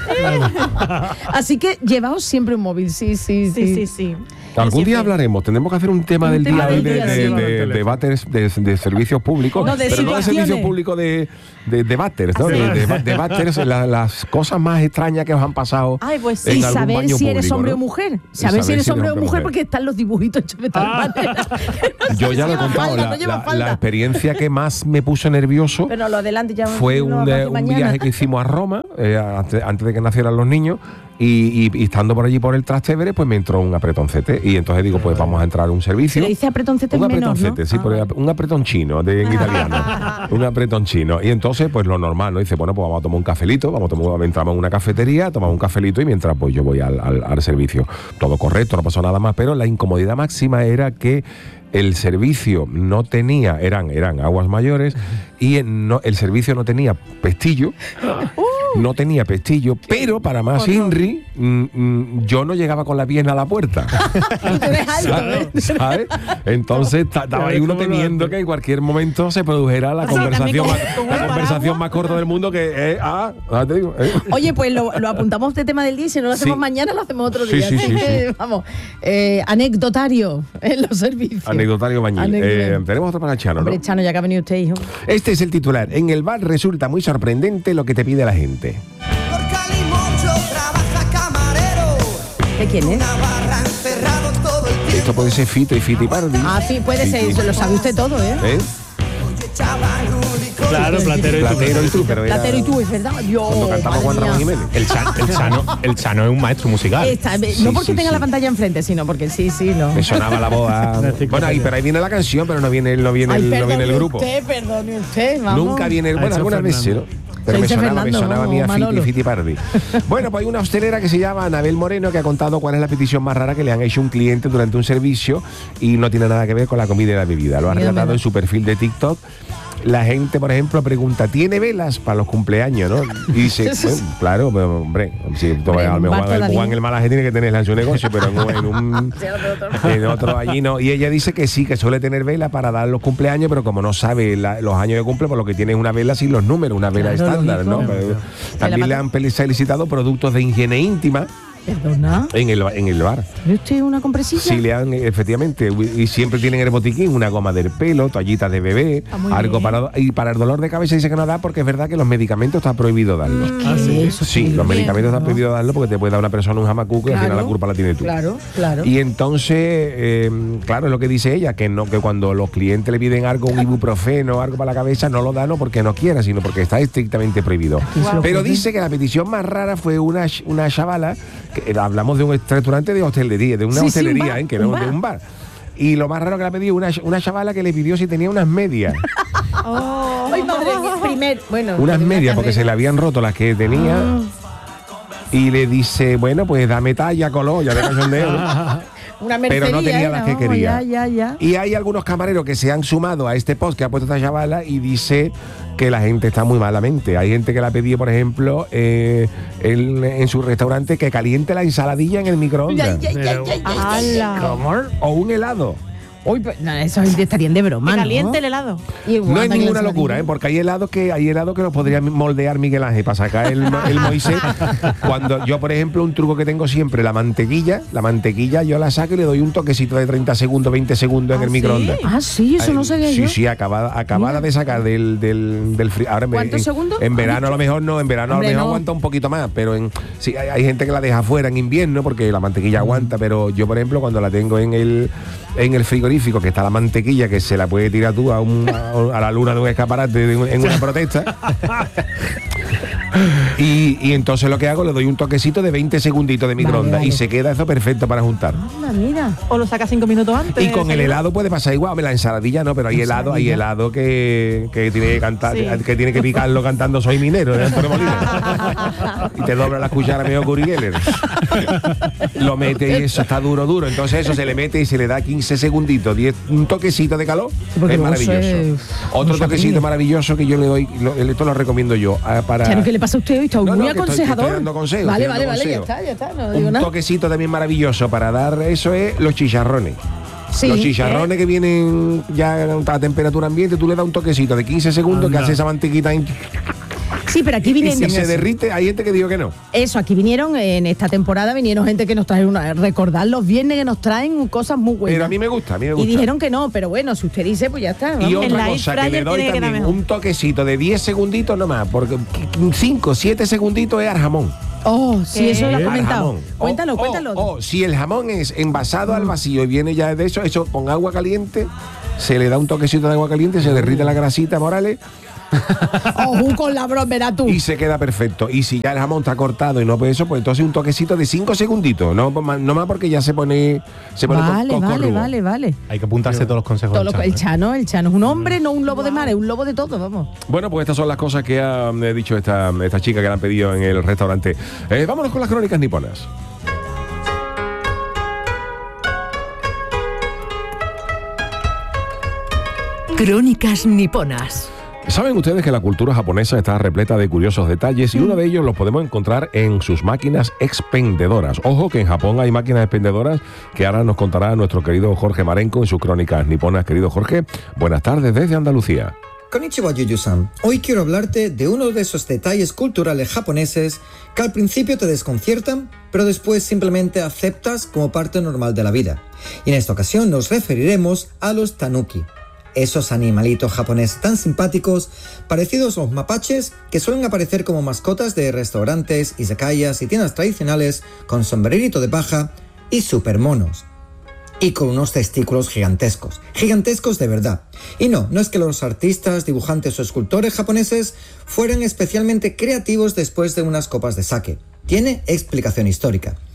Speaker 2: abra. Así que llevaos siempre un móvil, sí, sí, sí.
Speaker 4: Sí, sí, sí.
Speaker 1: Algún día
Speaker 4: Siempre.
Speaker 1: hablaremos, tendremos que hacer un tema
Speaker 2: Un
Speaker 1: del
Speaker 2: tema
Speaker 1: día
Speaker 2: del
Speaker 1: hoy de,
Speaker 2: día,
Speaker 1: de,
Speaker 2: sí.
Speaker 1: de- de váteres, de, de servicios públicos,
Speaker 2: No, de
Speaker 1: pero no de
Speaker 2: situaciones.
Speaker 1: servicios públicos de, de, de váteres, ¿no?
Speaker 4: Ah, sí.
Speaker 1: De, de, de váteres, la- las cosas más extrañas que os han pasado.
Speaker 4: Ay, pues sí.
Speaker 1: en
Speaker 2: Y
Speaker 1: algún
Speaker 2: saber
Speaker 1: baño
Speaker 2: si eres
Speaker 1: público,
Speaker 2: hombre
Speaker 1: ¿no?
Speaker 2: o mujer.
Speaker 1: Y
Speaker 2: Saber si eres hombre o mujer porque están los dibujitos hechos de tal
Speaker 3: Ah.
Speaker 2: manera.
Speaker 1: Yo ya lo he
Speaker 2: lleva
Speaker 1: contado,
Speaker 2: falda,
Speaker 1: la,
Speaker 2: no lleva
Speaker 1: la-
Speaker 2: falda.
Speaker 1: la experiencia que más me puso nervioso
Speaker 2: Pero lo adelante ya
Speaker 1: fue
Speaker 2: no,
Speaker 1: un,
Speaker 2: lo
Speaker 1: eh,
Speaker 2: hace
Speaker 1: un
Speaker 2: mañana.
Speaker 1: viaje que hicimos a Roma, eh, antes, antes de que nacieran los niños, y, y- y estando por allí por el Trastevere, pues me entró un apretoncete. Y entonces digo, pues vamos a entrar a un
Speaker 2: Se
Speaker 1: servicio.
Speaker 2: le dice apretoncete
Speaker 1: Un
Speaker 2: menor, ¿no?
Speaker 1: apretoncete, sí,
Speaker 2: Ah.
Speaker 1: porque un apretón chino de, en italiano. Un apretón chino. Y entonces, pues lo normal, ¿no? Dice, bueno, pues vamos a tomar un cafelito, vamos a tomar, entramos en una cafetería, tomamos un cafelito y mientras pues yo voy al, al- al servicio. Todo correcto, no pasó nada más, pero la incomodidad máxima era que el servicio no tenía, eran, eran aguas mayores, y en- no, el servicio no tenía pestillo. No tenía pestillo, pero para más Inri, mm, mm, yo no llegaba con la pierna a la puerta.
Speaker 2: Y tú eres alto, ¿eh?
Speaker 1: ¿Sabes? ¿Sabes? Entonces ta- estaba ahí uno
Speaker 3: ¿Cómo lo
Speaker 1: temiendo
Speaker 3: hace?
Speaker 1: que en cualquier momento se produjera la
Speaker 4: Así,
Speaker 1: conversación,
Speaker 4: también
Speaker 1: más,
Speaker 4: con- con
Speaker 1: la
Speaker 4: un
Speaker 1: conversación
Speaker 4: paraguas.
Speaker 1: más corta del mundo que es, ah, ah, te digo, eh.
Speaker 2: Oye, pues lo, lo apuntamos de tema del día y si no lo hacemos
Speaker 1: Sí.
Speaker 2: mañana, lo hacemos otro
Speaker 1: Sí,
Speaker 2: día.
Speaker 1: sí,
Speaker 2: Así
Speaker 1: sí,
Speaker 2: que,
Speaker 1: sí.
Speaker 2: vamos, eh, anecdotario en los servicios.
Speaker 1: Anecdotario Bañil.
Speaker 2: Anecdotario.
Speaker 1: Eh, tenemos otro para Chano, ¿no?
Speaker 2: Hombre, Chano, ya que ha venido usted, hijo.
Speaker 1: Este es el titular. En el bar resulta muy sorprendente lo que te pide la gente.
Speaker 8: Por Calimocho trabaja camarero.
Speaker 2: ¿De quién es?
Speaker 8: Una barra encerrado todo el tiempo.
Speaker 1: Esto puede ser Fito y Fitipardi.
Speaker 2: Ah, sí, puede
Speaker 1: Sí,
Speaker 2: ser,
Speaker 1: sí.
Speaker 2: eso lo sabe usted todo, ¿eh?
Speaker 1: ¿Eh?
Speaker 8: Oye, chaval, único.
Speaker 3: Claro, platero y tú.
Speaker 1: Platero y tú, pero era
Speaker 2: Platero y tú, es verdad. Yo,
Speaker 1: cuando cantaba
Speaker 2: madre
Speaker 1: Juan Ramón
Speaker 2: mía.
Speaker 1: Jiménez.
Speaker 5: El, Chan- el Chano, el Chano es un maestro musical.
Speaker 2: Esta, no
Speaker 1: Sí,
Speaker 2: porque
Speaker 1: sí,
Speaker 2: tenga
Speaker 1: sí.
Speaker 2: la pantalla enfrente, sino porque sí, sí, no.
Speaker 1: Me sonaba la voz. a-
Speaker 3: Una enciclopedia.
Speaker 1: Bueno, ahí, pero ahí viene la canción, pero no viene, no viene,
Speaker 2: Ay,
Speaker 1: el, no viene el
Speaker 2: perdone
Speaker 1: grupo.
Speaker 2: usted, perdone usted, vamos.
Speaker 1: Nunca viene,
Speaker 3: Ha
Speaker 1: bueno,
Speaker 3: hecho
Speaker 1: algunas veces,
Speaker 3: Fernando.
Speaker 1: ¿no? Pero
Speaker 2: Se
Speaker 1: me
Speaker 2: dice
Speaker 1: sonaba, me
Speaker 2: Fernando,
Speaker 1: sonaba a mí a
Speaker 2: Manolo.
Speaker 1: Fiti Fiti Pardi. Bueno, pues hay una hostelera que se llama Anabel Moreno que ha contado cuál es la petición más rara que le han hecho un cliente durante un servicio y no tiene nada que ver con la comida y la bebida. Lo ha
Speaker 2: Mira,
Speaker 1: relatado
Speaker 2: mira.
Speaker 1: en su perfil de TikTok. La gente, por ejemplo, pregunta, ¿tiene velas para los cumpleaños, no? Y dice, bueno, claro, pero, hombre, si tú,
Speaker 2: Hombre,
Speaker 1: a lo
Speaker 2: un
Speaker 1: mejor
Speaker 2: bar
Speaker 1: el
Speaker 2: todavía.
Speaker 1: Juan el Malaje tiene que tenerla en su negocio, pero en, un- en un en otro allí no. Y ella dice que sí, que suele tener vela para dar los cumpleaños, pero como no sabe la- los años de cumple, por lo que tiene es una vela sin los números, una vela
Speaker 2: Claro,
Speaker 1: estándar,
Speaker 2: lógico.
Speaker 1: ¿no? Pero
Speaker 2: Se
Speaker 1: también
Speaker 2: la
Speaker 1: le han pel- solicitado productos de higiene íntima
Speaker 2: Perdona.
Speaker 1: en el, en el bar.
Speaker 2: ¿Pero usted una compresilla?
Speaker 1: Sí, le han, efectivamente, y siempre tienen en el botiquín una goma del pelo, toallitas de bebé,
Speaker 4: Ah, muy
Speaker 1: algo
Speaker 4: bien.
Speaker 1: para... Y para el dolor de cabeza dice que no da porque es verdad que los medicamentos está prohibido darlos.
Speaker 3: Ah, sí.
Speaker 2: Eso
Speaker 1: Sí, los
Speaker 2: bien,
Speaker 1: medicamentos
Speaker 2: ¿no?
Speaker 1: está prohibido darlos porque te puede dar una persona un jamacuco y al final la culpa la tienes tú.
Speaker 2: Claro, claro.
Speaker 1: Y entonces, eh, claro, es lo que dice ella, que no que cuando los clientes le piden algo, un ibuprofeno, algo para la cabeza, no lo dan no porque no quiera, sino porque está estrictamente prohibido.
Speaker 2: se lo
Speaker 1: Pero
Speaker 2: ocurre?
Speaker 1: dice que la petición más rara fue una, ch- una chavala, que eh, hablamos de un restaurante de hostelería, de una
Speaker 2: Sí, sí, un
Speaker 1: hostelería,
Speaker 2: bar,
Speaker 1: ¿eh? que
Speaker 2: un
Speaker 1: no
Speaker 2: bar.
Speaker 1: de un bar. Y lo más raro que le ha pedido, una, ch- una chavala que le pidió si tenía unas medias.
Speaker 4: Oh.
Speaker 2: Ay, madre mía, primer, bueno.
Speaker 1: unas
Speaker 2: una
Speaker 1: medias, porque se
Speaker 2: carrera.
Speaker 1: le habían roto las que tenía.
Speaker 2: Ah.
Speaker 1: Y le dice, bueno, pues dame talla, color, ya de cachondeo.
Speaker 2: Una
Speaker 1: Pero no
Speaker 2: mercería,
Speaker 1: tenía
Speaker 2: ¿eh?
Speaker 1: las que
Speaker 2: No,
Speaker 1: quería.
Speaker 2: Ya, ya, ya.
Speaker 1: Y hay algunos camareros que se han sumado a este post que ha puesto esta chavala y dice que la gente está muy malamente. Hay gente que le ha pedido, por ejemplo, eh, él, en su restaurante que caliente la ensaladilla en el microondas.
Speaker 2: Ya, ya, ya,
Speaker 3: Pero-
Speaker 2: ya, ya, ya.
Speaker 4: ¡Hala!
Speaker 1: O un helado.
Speaker 2: Uy, pero, no, esa gente estarían de broma,
Speaker 4: Que
Speaker 2: ¿no?
Speaker 4: caliente el helado.
Speaker 2: Y
Speaker 1: No
Speaker 2: guarda
Speaker 1: es
Speaker 2: que
Speaker 1: ninguna
Speaker 2: la
Speaker 1: locura, ¿eh?
Speaker 2: ensaladilla.
Speaker 1: Porque hay helados que hay helados que los podría moldear Miguel Ángel para sacar el, mo- el Moisés. Cuando yo, por ejemplo, un truco que tengo siempre, la mantequilla, la mantequilla yo la saco y le doy un toquecito de treinta segundos, veinte segundos en
Speaker 4: ¿Ah,
Speaker 1: el
Speaker 4: sí?
Speaker 1: microondas.
Speaker 2: Ah, sí, eso no
Speaker 1: Ay,
Speaker 2: sabía
Speaker 1: Sí,
Speaker 2: yo.
Speaker 1: sí, acabada, acabada de sacar del, del, del frío. Ahora en-
Speaker 2: ¿Cuántos
Speaker 1: en,
Speaker 2: segundos?
Speaker 1: En verano a lo mejor no, en verano
Speaker 2: Hombre,
Speaker 1: a lo mejor
Speaker 2: no.
Speaker 1: aguanta un poquito más, pero en sí, hay, hay gente que la deja fuera en invierno porque la mantequilla aguanta, pero yo, por ejemplo, cuando la tengo en el en el frigorífico, que está la mantequilla, que se la puede tirar tú a, un- a, a la luna de un escaparate de un- en una protesta. Y, y entonces lo que hago, le doy un toquecito de veinte segunditos de microondas
Speaker 2: vale.
Speaker 1: y se queda eso perfecto para juntar.
Speaker 2: Anda, mira.
Speaker 4: O lo sacas cinco minutos antes.
Speaker 1: Y con el
Speaker 4: ¿sí?
Speaker 1: helado puede pasar igual, hombre, la ensaladilla no, pero hay helado, hay helado que, que tiene que cantar,
Speaker 4: Sí.
Speaker 1: que tiene que picarlo cantando Soy minero de Antonio Molina. Y te dobla la cuchara medio Uri Geller. Lo mete y eso está duro, duro. Entonces eso se le mete y se le da quince segunditos, diez, un toquecito de calor,
Speaker 2: porque
Speaker 1: es
Speaker 2: luego
Speaker 1: maravilloso.
Speaker 2: se-
Speaker 1: Otro
Speaker 2: mucho
Speaker 1: toquecito
Speaker 2: cariño.
Speaker 1: maravilloso que yo le doy, lo- esto lo recomiendo yo, ah, para
Speaker 2: Claro, ¿qué le pasa a usted hoy? Está
Speaker 1: No,
Speaker 2: muy
Speaker 1: no, que estoy- que
Speaker 2: aconsejador.
Speaker 1: estoy dando consejos,
Speaker 2: vale,
Speaker 1: estoy
Speaker 2: vale,
Speaker 1: dando
Speaker 2: vale, ya
Speaker 1: consejos.
Speaker 2: está, ya está. No digo
Speaker 1: un
Speaker 2: nada.
Speaker 1: toquecito también maravilloso para dar eso es los chicharrones.
Speaker 2: Sí,
Speaker 1: Los chicharrones que vienen ya a temperatura ambiente, tú le das un toquecito de quince segundos que
Speaker 3: Anda.
Speaker 1: hace esa mantequita en-
Speaker 2: Sí, pero aquí
Speaker 1: y
Speaker 2: vinieron.
Speaker 1: si se derrite, hay gente que dijo que no.
Speaker 2: Eso, aquí vinieron en esta temporada, vinieron gente que nos trae una. Recordar los viernes que nos traen cosas muy buenas.
Speaker 1: Pero a mí me gusta, a mí me
Speaker 2: Y
Speaker 1: gusta.
Speaker 2: dijeron que no, pero bueno, si usted dice, pues ya está.
Speaker 1: Y
Speaker 2: vamos.
Speaker 4: En
Speaker 1: otra
Speaker 4: la
Speaker 1: cosa
Speaker 4: air
Speaker 1: que le
Speaker 4: fryer
Speaker 1: doy
Speaker 4: tiene que quedar
Speaker 1: también,
Speaker 4: mejor.
Speaker 1: un toquecito de diez segunditos nomás, porque cinco, siete segunditos es al jamón.
Speaker 2: Oh, sí,
Speaker 4: ¿Qué?
Speaker 2: eso lo ha
Speaker 1: Al
Speaker 2: comentado.
Speaker 1: jamón.
Speaker 2: Cuéntalo,
Speaker 1: O- o-
Speaker 2: cuéntalo.
Speaker 1: O si el jamón es envasado al vacío y viene ya de eso, eso con agua caliente, se le da un toquecito de agua caliente, se derrite la grasita, Morales,
Speaker 2: Ojo con la broma, verá tú.
Speaker 1: y se queda perfecto. Y si ya el jamón está cortado y no puede eso, pues entonces un toquecito de cinco segunditos, no, más- no más porque ya se pone se pone
Speaker 2: Vale,
Speaker 1: co-
Speaker 2: vale,
Speaker 1: cocorrubo.
Speaker 2: vale, vale.
Speaker 5: Hay que apuntarse todos los consejos
Speaker 2: Todo
Speaker 5: del
Speaker 2: lo-
Speaker 5: Chano,
Speaker 2: el
Speaker 5: ¿eh?
Speaker 2: Chano, el Chano es un hombre, no un lobo de mar, es un lobo de todo, vamos.
Speaker 1: Bueno, pues estas son las cosas que ha eh, dicho esta, esta chica que le han pedido en el restaurante. Eh, vámonos con las crónicas niponas.
Speaker 6: Crónicas niponas.
Speaker 1: Saben ustedes que la cultura japonesa está repleta de curiosos detalles y uno de ellos los podemos encontrar en sus máquinas expendedoras. Ojo que en Japón hay máquinas expendedoras que ahora nos contará nuestro querido Jorge Marenco en sus crónicas niponas. Querido Jorge, buenas tardes desde Andalucía.
Speaker 9: Konnichiwa, Yuyu-san. Hoy quiero hablarte de uno de esos detalles culturales japoneses que al principio te desconciertan, pero después simplemente aceptas como parte normal de la vida. Y en esta ocasión nos referiremos a los tanuki. Esos animalitos japoneses tan simpáticos, parecidos a los mapaches, que suelen aparecer como mascotas de restaurantes, izakayas y tiendas tradicionales con sombrerito de paja y super monos. Y con unos testículos gigantescos, gigantescos de verdad. Y no, no es que los artistas, dibujantes o escultores japoneses fueran especialmente creativos después de unas copas de sake. Tiene explicación histórica.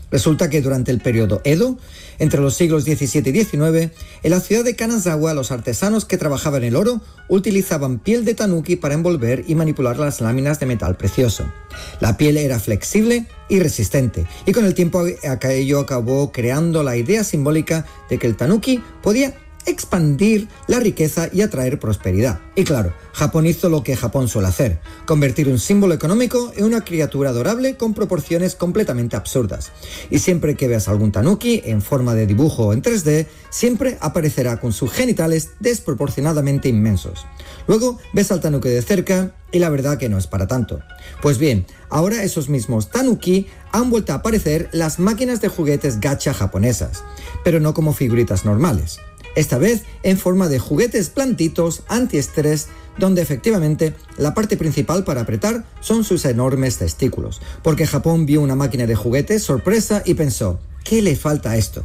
Speaker 9: Resulta que durante el periodo Edo, entre los siglos diecisiete y diecinueve, en la ciudad de Kanazawa los artesanos que trabajaban el oro utilizaban piel de tanuki para envolver y manipular las láminas de metal precioso. La piel era flexible y resistente, y con el tiempo aquello acabó creando la idea simbólica de que el tanuki podía expandir la riqueza y atraer prosperidad. Y claro, Japón hizo lo que Japón suele hacer, convertir un símbolo económico en una criatura adorable con proporciones completamente absurdas. Y siempre que veas algún tanuki en forma de dibujo o en tres D, siempre aparecerá con sus genitales desproporcionadamente inmensos. Luego ves al tanuki de cerca y la verdad que no es para tanto. Pues bien, ahora esos mismos tanuki han vuelto a aparecer las máquinas de juguetes gacha japonesas, pero no como figuritas normales. Esta vez en forma de juguetes blanditos antiestrés, donde efectivamente la parte principal para apretar son sus enormes testículos, porque Japón vio una máquina de juguetes sorpresa y pensó, ¿qué le falta a esto?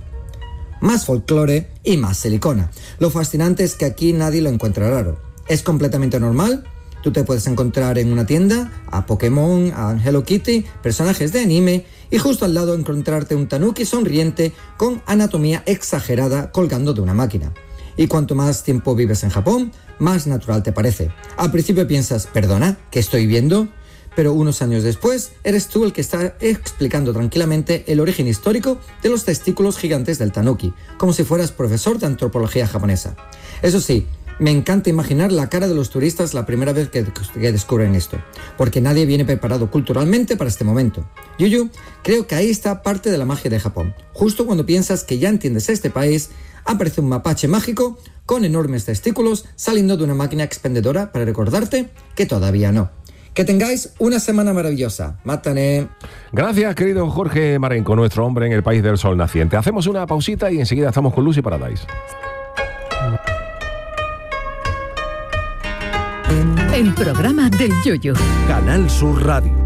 Speaker 9: Más folclore y más silicona. Lo fascinante es que aquí nadie lo encuentra raro. Es completamente normal. Tú te puedes encontrar en una tienda a Pokémon, a Hello Kitty, personajes de anime, y justo al lado encontrarte un tanuki sonriente con anatomía exagerada colgando de una máquina. Y cuanto más tiempo vives en Japón, más natural te parece. Al principio piensas, perdona, ¿qué estoy viendo? Pero unos años después, eres tú el que está explicando tranquilamente el origen histórico de los testículos gigantes del tanuki, como si fueras profesor de antropología japonesa. Eso sí, me encanta imaginar la cara de los turistas la primera vez que, que descubren esto, porque nadie viene preparado culturalmente para este momento. Yuyu, creo que ahí está parte de la magia de Japón. Justo cuando piensas que ya entiendes este país, aparece un mapache mágico con enormes testículos saliendo de una máquina expendedora para recordarte que todavía no. Que tengáis una semana maravillosa. Mátane.
Speaker 1: Gracias, querido Jorge Marenco, nuestro hombre en el país del sol naciente. Hacemos una pausita y enseguida estamos con Lucy Paradise.
Speaker 6: El programa del Yoyo.
Speaker 10: Canal Sur Radio.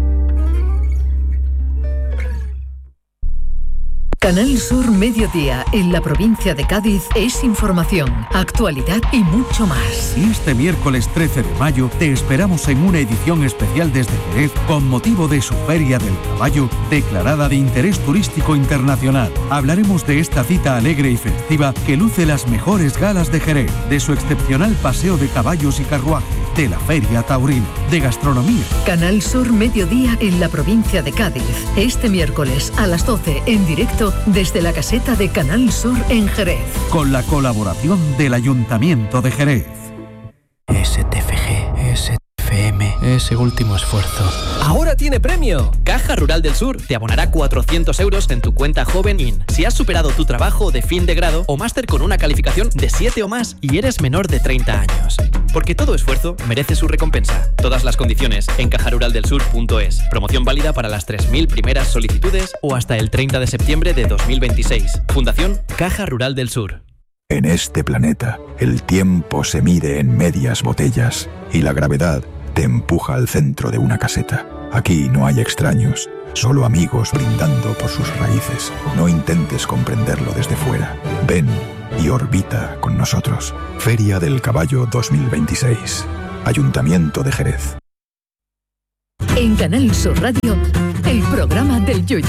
Speaker 6: Canal Sur Mediodía, en la provincia de Cádiz, es información, actualidad y mucho más.
Speaker 10: Y este miércoles trece de mayo te esperamos en una edición especial desde Jerez con motivo de su Feria del Caballo, declarada de interés turístico internacional. Hablaremos de esta cita alegre y festiva que luce las mejores galas de Jerez, de su excepcional paseo de caballos y carruajes, de la Feria Taurina, de gastronomía.
Speaker 6: Canal Sur Mediodía en la provincia de Cádiz, este miércoles a las doce en directo desde la caseta de Canal Sur en Jerez.
Speaker 10: Con la colaboración del Ayuntamiento de Jerez.
Speaker 11: S T F G, S T F M, ese último esfuerzo.
Speaker 12: ¡Ahora tiene premio! Caja Rural del Sur te abonará cuatrocientos euros en tu cuenta Joven I N si has superado tu trabajo de fin de grado o máster con una calificación de siete o más y eres menor de treinta años. Porque todo esfuerzo merece su recompensa. Todas las condiciones en caja rural del sur punto es. Promoción válida para las tres mil primeras solicitudes o hasta el treinta de septiembre de dos mil veintiséis. Fundación Caja Rural del Sur.
Speaker 13: En este planeta, el tiempo se mide en medias botellas y la gravedad te empuja al centro de una caseta. Aquí no hay extraños, solo amigos brindando por sus raíces. No intentes comprenderlo desde fuera. Ven y orbita con nosotros. Feria del Caballo dos mil veintiséis. Ayuntamiento de Jerez.
Speaker 6: En Canal Sur Radio, el programa del Yoyo.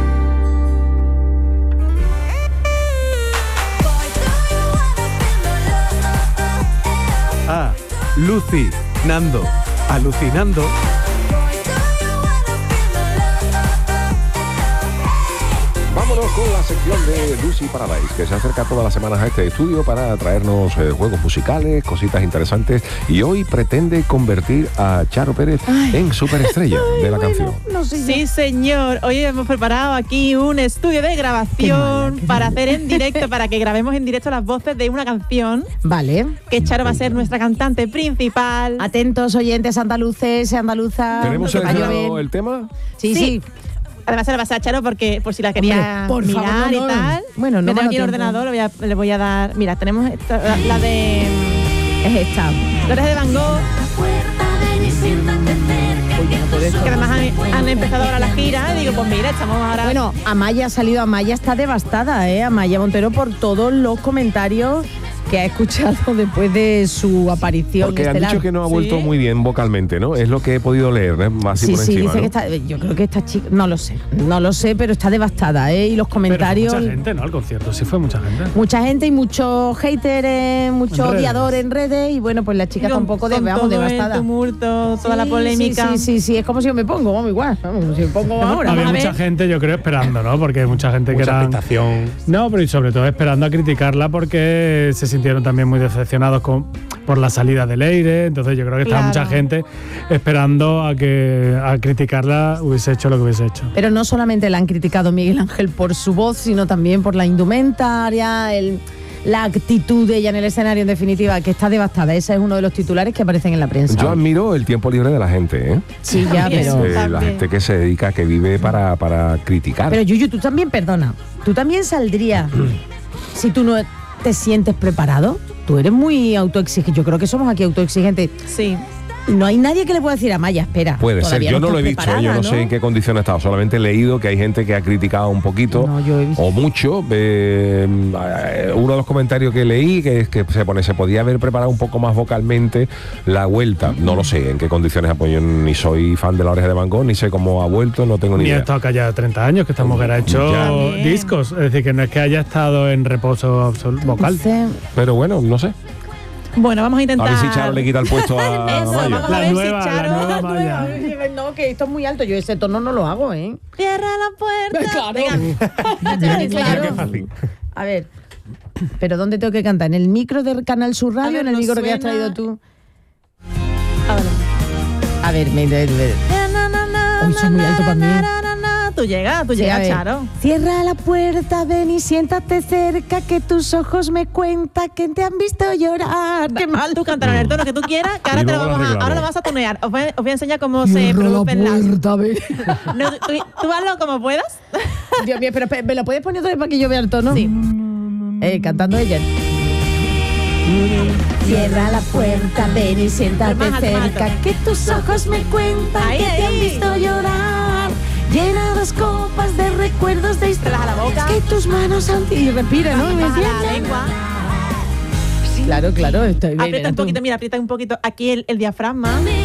Speaker 10: Ah, Lucy, Nando, alucinando.
Speaker 1: Vámonos con la sección de Lucy Paradise, que se acerca todas las semanas a este estudio para traernos eh, juegos musicales, cositas interesantes, y hoy pretende convertir a Charo Pérez Ay. en superestrella ay, de la bueno, canción.
Speaker 4: No sé sí, señor. Hoy hemos preparado aquí un estudio de grabación qué para qué hacer en directo, para que grabemos en directo las voces de una canción.
Speaker 2: Vale.
Speaker 4: Que Charo va a ser nuestra cantante principal.
Speaker 2: Atentos, oyentes andaluces y andaluzas.
Speaker 1: ¿Tenemos seleccionado el tema?
Speaker 2: Sí, sí. sí.
Speaker 4: Además se la pasé a Charo porque por si la quería Hombre, por mirar favor, no, y tal.
Speaker 2: Bueno, no
Speaker 4: me tengo aquí el ordenador, le voy, a, le voy a dar. Mira, tenemos esta, la, la de. Es esta. Flores de Van Gogh. Que además han, han empezado ahora la gira. Y digo, pues mira, estamos ahora.
Speaker 2: Bueno, Amaya ha salido. Amaya está devastada, ¿eh? Amaya Montero por todos los comentarios que ha escuchado después de su aparición
Speaker 1: Porque
Speaker 2: estelar.
Speaker 1: han dicho que no ha vuelto
Speaker 2: Sí.
Speaker 1: muy bien vocalmente, ¿no? Es lo que he podido leer, ¿eh? Así
Speaker 2: Sí,
Speaker 1: por
Speaker 2: sí,
Speaker 1: encima,
Speaker 2: dice
Speaker 1: ¿no?
Speaker 2: que está. Yo creo que esta chica. No lo sé, no lo sé, pero está devastada, ¿eh? Y los comentarios.
Speaker 3: Pero fue mucha gente, ¿no? Al concierto, sí fue mucha gente.
Speaker 2: Mucha gente y muchos haters, eh, muchos
Speaker 3: En redes.
Speaker 2: odiadores en redes. Y bueno, pues la chica está un poco de,
Speaker 4: Con
Speaker 2: vamos,
Speaker 4: todo
Speaker 2: devastada.
Speaker 4: el tumulto, toda la
Speaker 2: Sí,
Speaker 4: polémica.
Speaker 2: Sí, sí, sí, sí, es como si yo me pongo, vamos, igual. Vamos, si me pongo ahora.
Speaker 3: Había
Speaker 2: vamos a
Speaker 3: mucha
Speaker 2: ver.
Speaker 3: gente, yo creo, esperando, ¿no? Porque mucha gente que
Speaker 5: Mucha
Speaker 3: era.
Speaker 5: expectación.
Speaker 3: No, pero y sobre todo esperando a criticarla porque se sintieron también muy decepcionados con, por la salida del aire. Entonces yo creo que estaba
Speaker 2: Claro.
Speaker 3: mucha gente esperando a que a criticarla hubiese hecho lo que hubiese hecho.
Speaker 2: Pero no solamente la han criticado Miguel Ángel por su voz, sino también por la indumentaria, el, la actitud de ella en el escenario, en definitiva, que está devastada. Ese es uno de los titulares que aparecen en la prensa.
Speaker 1: Yo admiro el tiempo libre de la gente, ¿eh?
Speaker 2: Sí, ya, pero...
Speaker 1: Eh, la gente que se dedica, que vive para, para criticar.
Speaker 2: Pero Yuyu, tú también, perdona, tú también saldrías si tú no te sientes preparado. Tú eres muy autoexigente. Yo creo que somos aquí autoexigentes.
Speaker 4: Sí.
Speaker 2: No hay nadie que le pueda decir a Maya, espera.
Speaker 1: Puede ser,
Speaker 2: todavía
Speaker 1: yo no lo he
Speaker 2: estás
Speaker 1: visto,
Speaker 2: preparada,
Speaker 1: yo no, sé en qué condición ha estado, solamente he leído que hay gente que ha criticado un poquito o mucho. Eh, uno de los comentarios que leí que es que se pone, se podía haber preparado un poco más vocalmente la vuelta. No lo sé en qué condiciones, pues yo ni soy fan de La Oreja de Van Gogh, ni sé cómo ha vuelto, no tengo ni
Speaker 3: Ni ha
Speaker 1: idea.
Speaker 3: estado callada treinta años, que esta mujer ha hecho
Speaker 1: Ya.
Speaker 3: discos. Es decir, que no es que haya estado en reposo absoluto vocal.
Speaker 1: Pero bueno, no sé.
Speaker 4: Bueno, vamos a intentar.
Speaker 1: A ver si Charo le quita el puesto a
Speaker 4: Eso,
Speaker 1: Maya.
Speaker 4: vamos a
Speaker 3: La
Speaker 4: ver
Speaker 3: nueva,
Speaker 4: si
Speaker 3: la
Speaker 4: Charo.
Speaker 3: nueva Maya.
Speaker 2: No, que esto es muy alto. Yo ese tono no lo hago, ¿eh?
Speaker 4: Cierra la puerta.
Speaker 2: Claro.
Speaker 4: Venga.
Speaker 2: Claro.
Speaker 5: Qué fácil.
Speaker 2: A ver, ¿pero dónde tengo que cantar? ¿En el micro del Canal Sur Radio
Speaker 4: A ver,
Speaker 2: o en el
Speaker 4: ¿nos
Speaker 2: micro que has
Speaker 4: suena?
Speaker 2: traído tú?
Speaker 4: A ver.
Speaker 2: A ver, me, me, me-
Speaker 4: Na, na, na,
Speaker 2: Uy, eso es muy alto para mí.
Speaker 4: na, na, na, na. Tú llegas, tú
Speaker 2: Sí, a
Speaker 4: llegas,
Speaker 2: ver.
Speaker 4: Charo.
Speaker 2: Cierra la puerta, ven y siéntate cerca, que tus ojos me cuentan que te han visto llorar. Qué mal.
Speaker 4: Tú cantarás en el tono que tú quieras, que ahora,
Speaker 1: Y
Speaker 4: te lo
Speaker 1: luego lo
Speaker 4: vamos a,
Speaker 1: arreglamos.
Speaker 4: ahora lo vas a tunear. Os voy, a- os voy a enseñar cómo se
Speaker 2: Cierra la
Speaker 4: producen las.
Speaker 2: puerta, ven.
Speaker 4: No, tú, tú hazlo como puedas.
Speaker 2: Dios mío, pero ¿me lo puedes poner otra vez para que yo vea el tono?
Speaker 4: Sí.
Speaker 2: Eh, cantando ella. Cierra la puerta, ven y siéntate
Speaker 4: Más alto, más
Speaker 2: cerca,
Speaker 4: alto.
Speaker 2: que tus ojos me cuentan
Speaker 4: Ahí,
Speaker 2: que te han
Speaker 4: ahí.
Speaker 2: visto llorar. Llena dos copas de recuerdos de
Speaker 4: Relaja la boca.
Speaker 2: que tus manos han... Y respira, ¿no? Y me
Speaker 4: Baja la
Speaker 2: enciende.
Speaker 4: lengua.
Speaker 2: Claro, claro, estoy bien.
Speaker 4: Aprieta un poquito, mira, aprieta un poquito aquí el, el diafragma.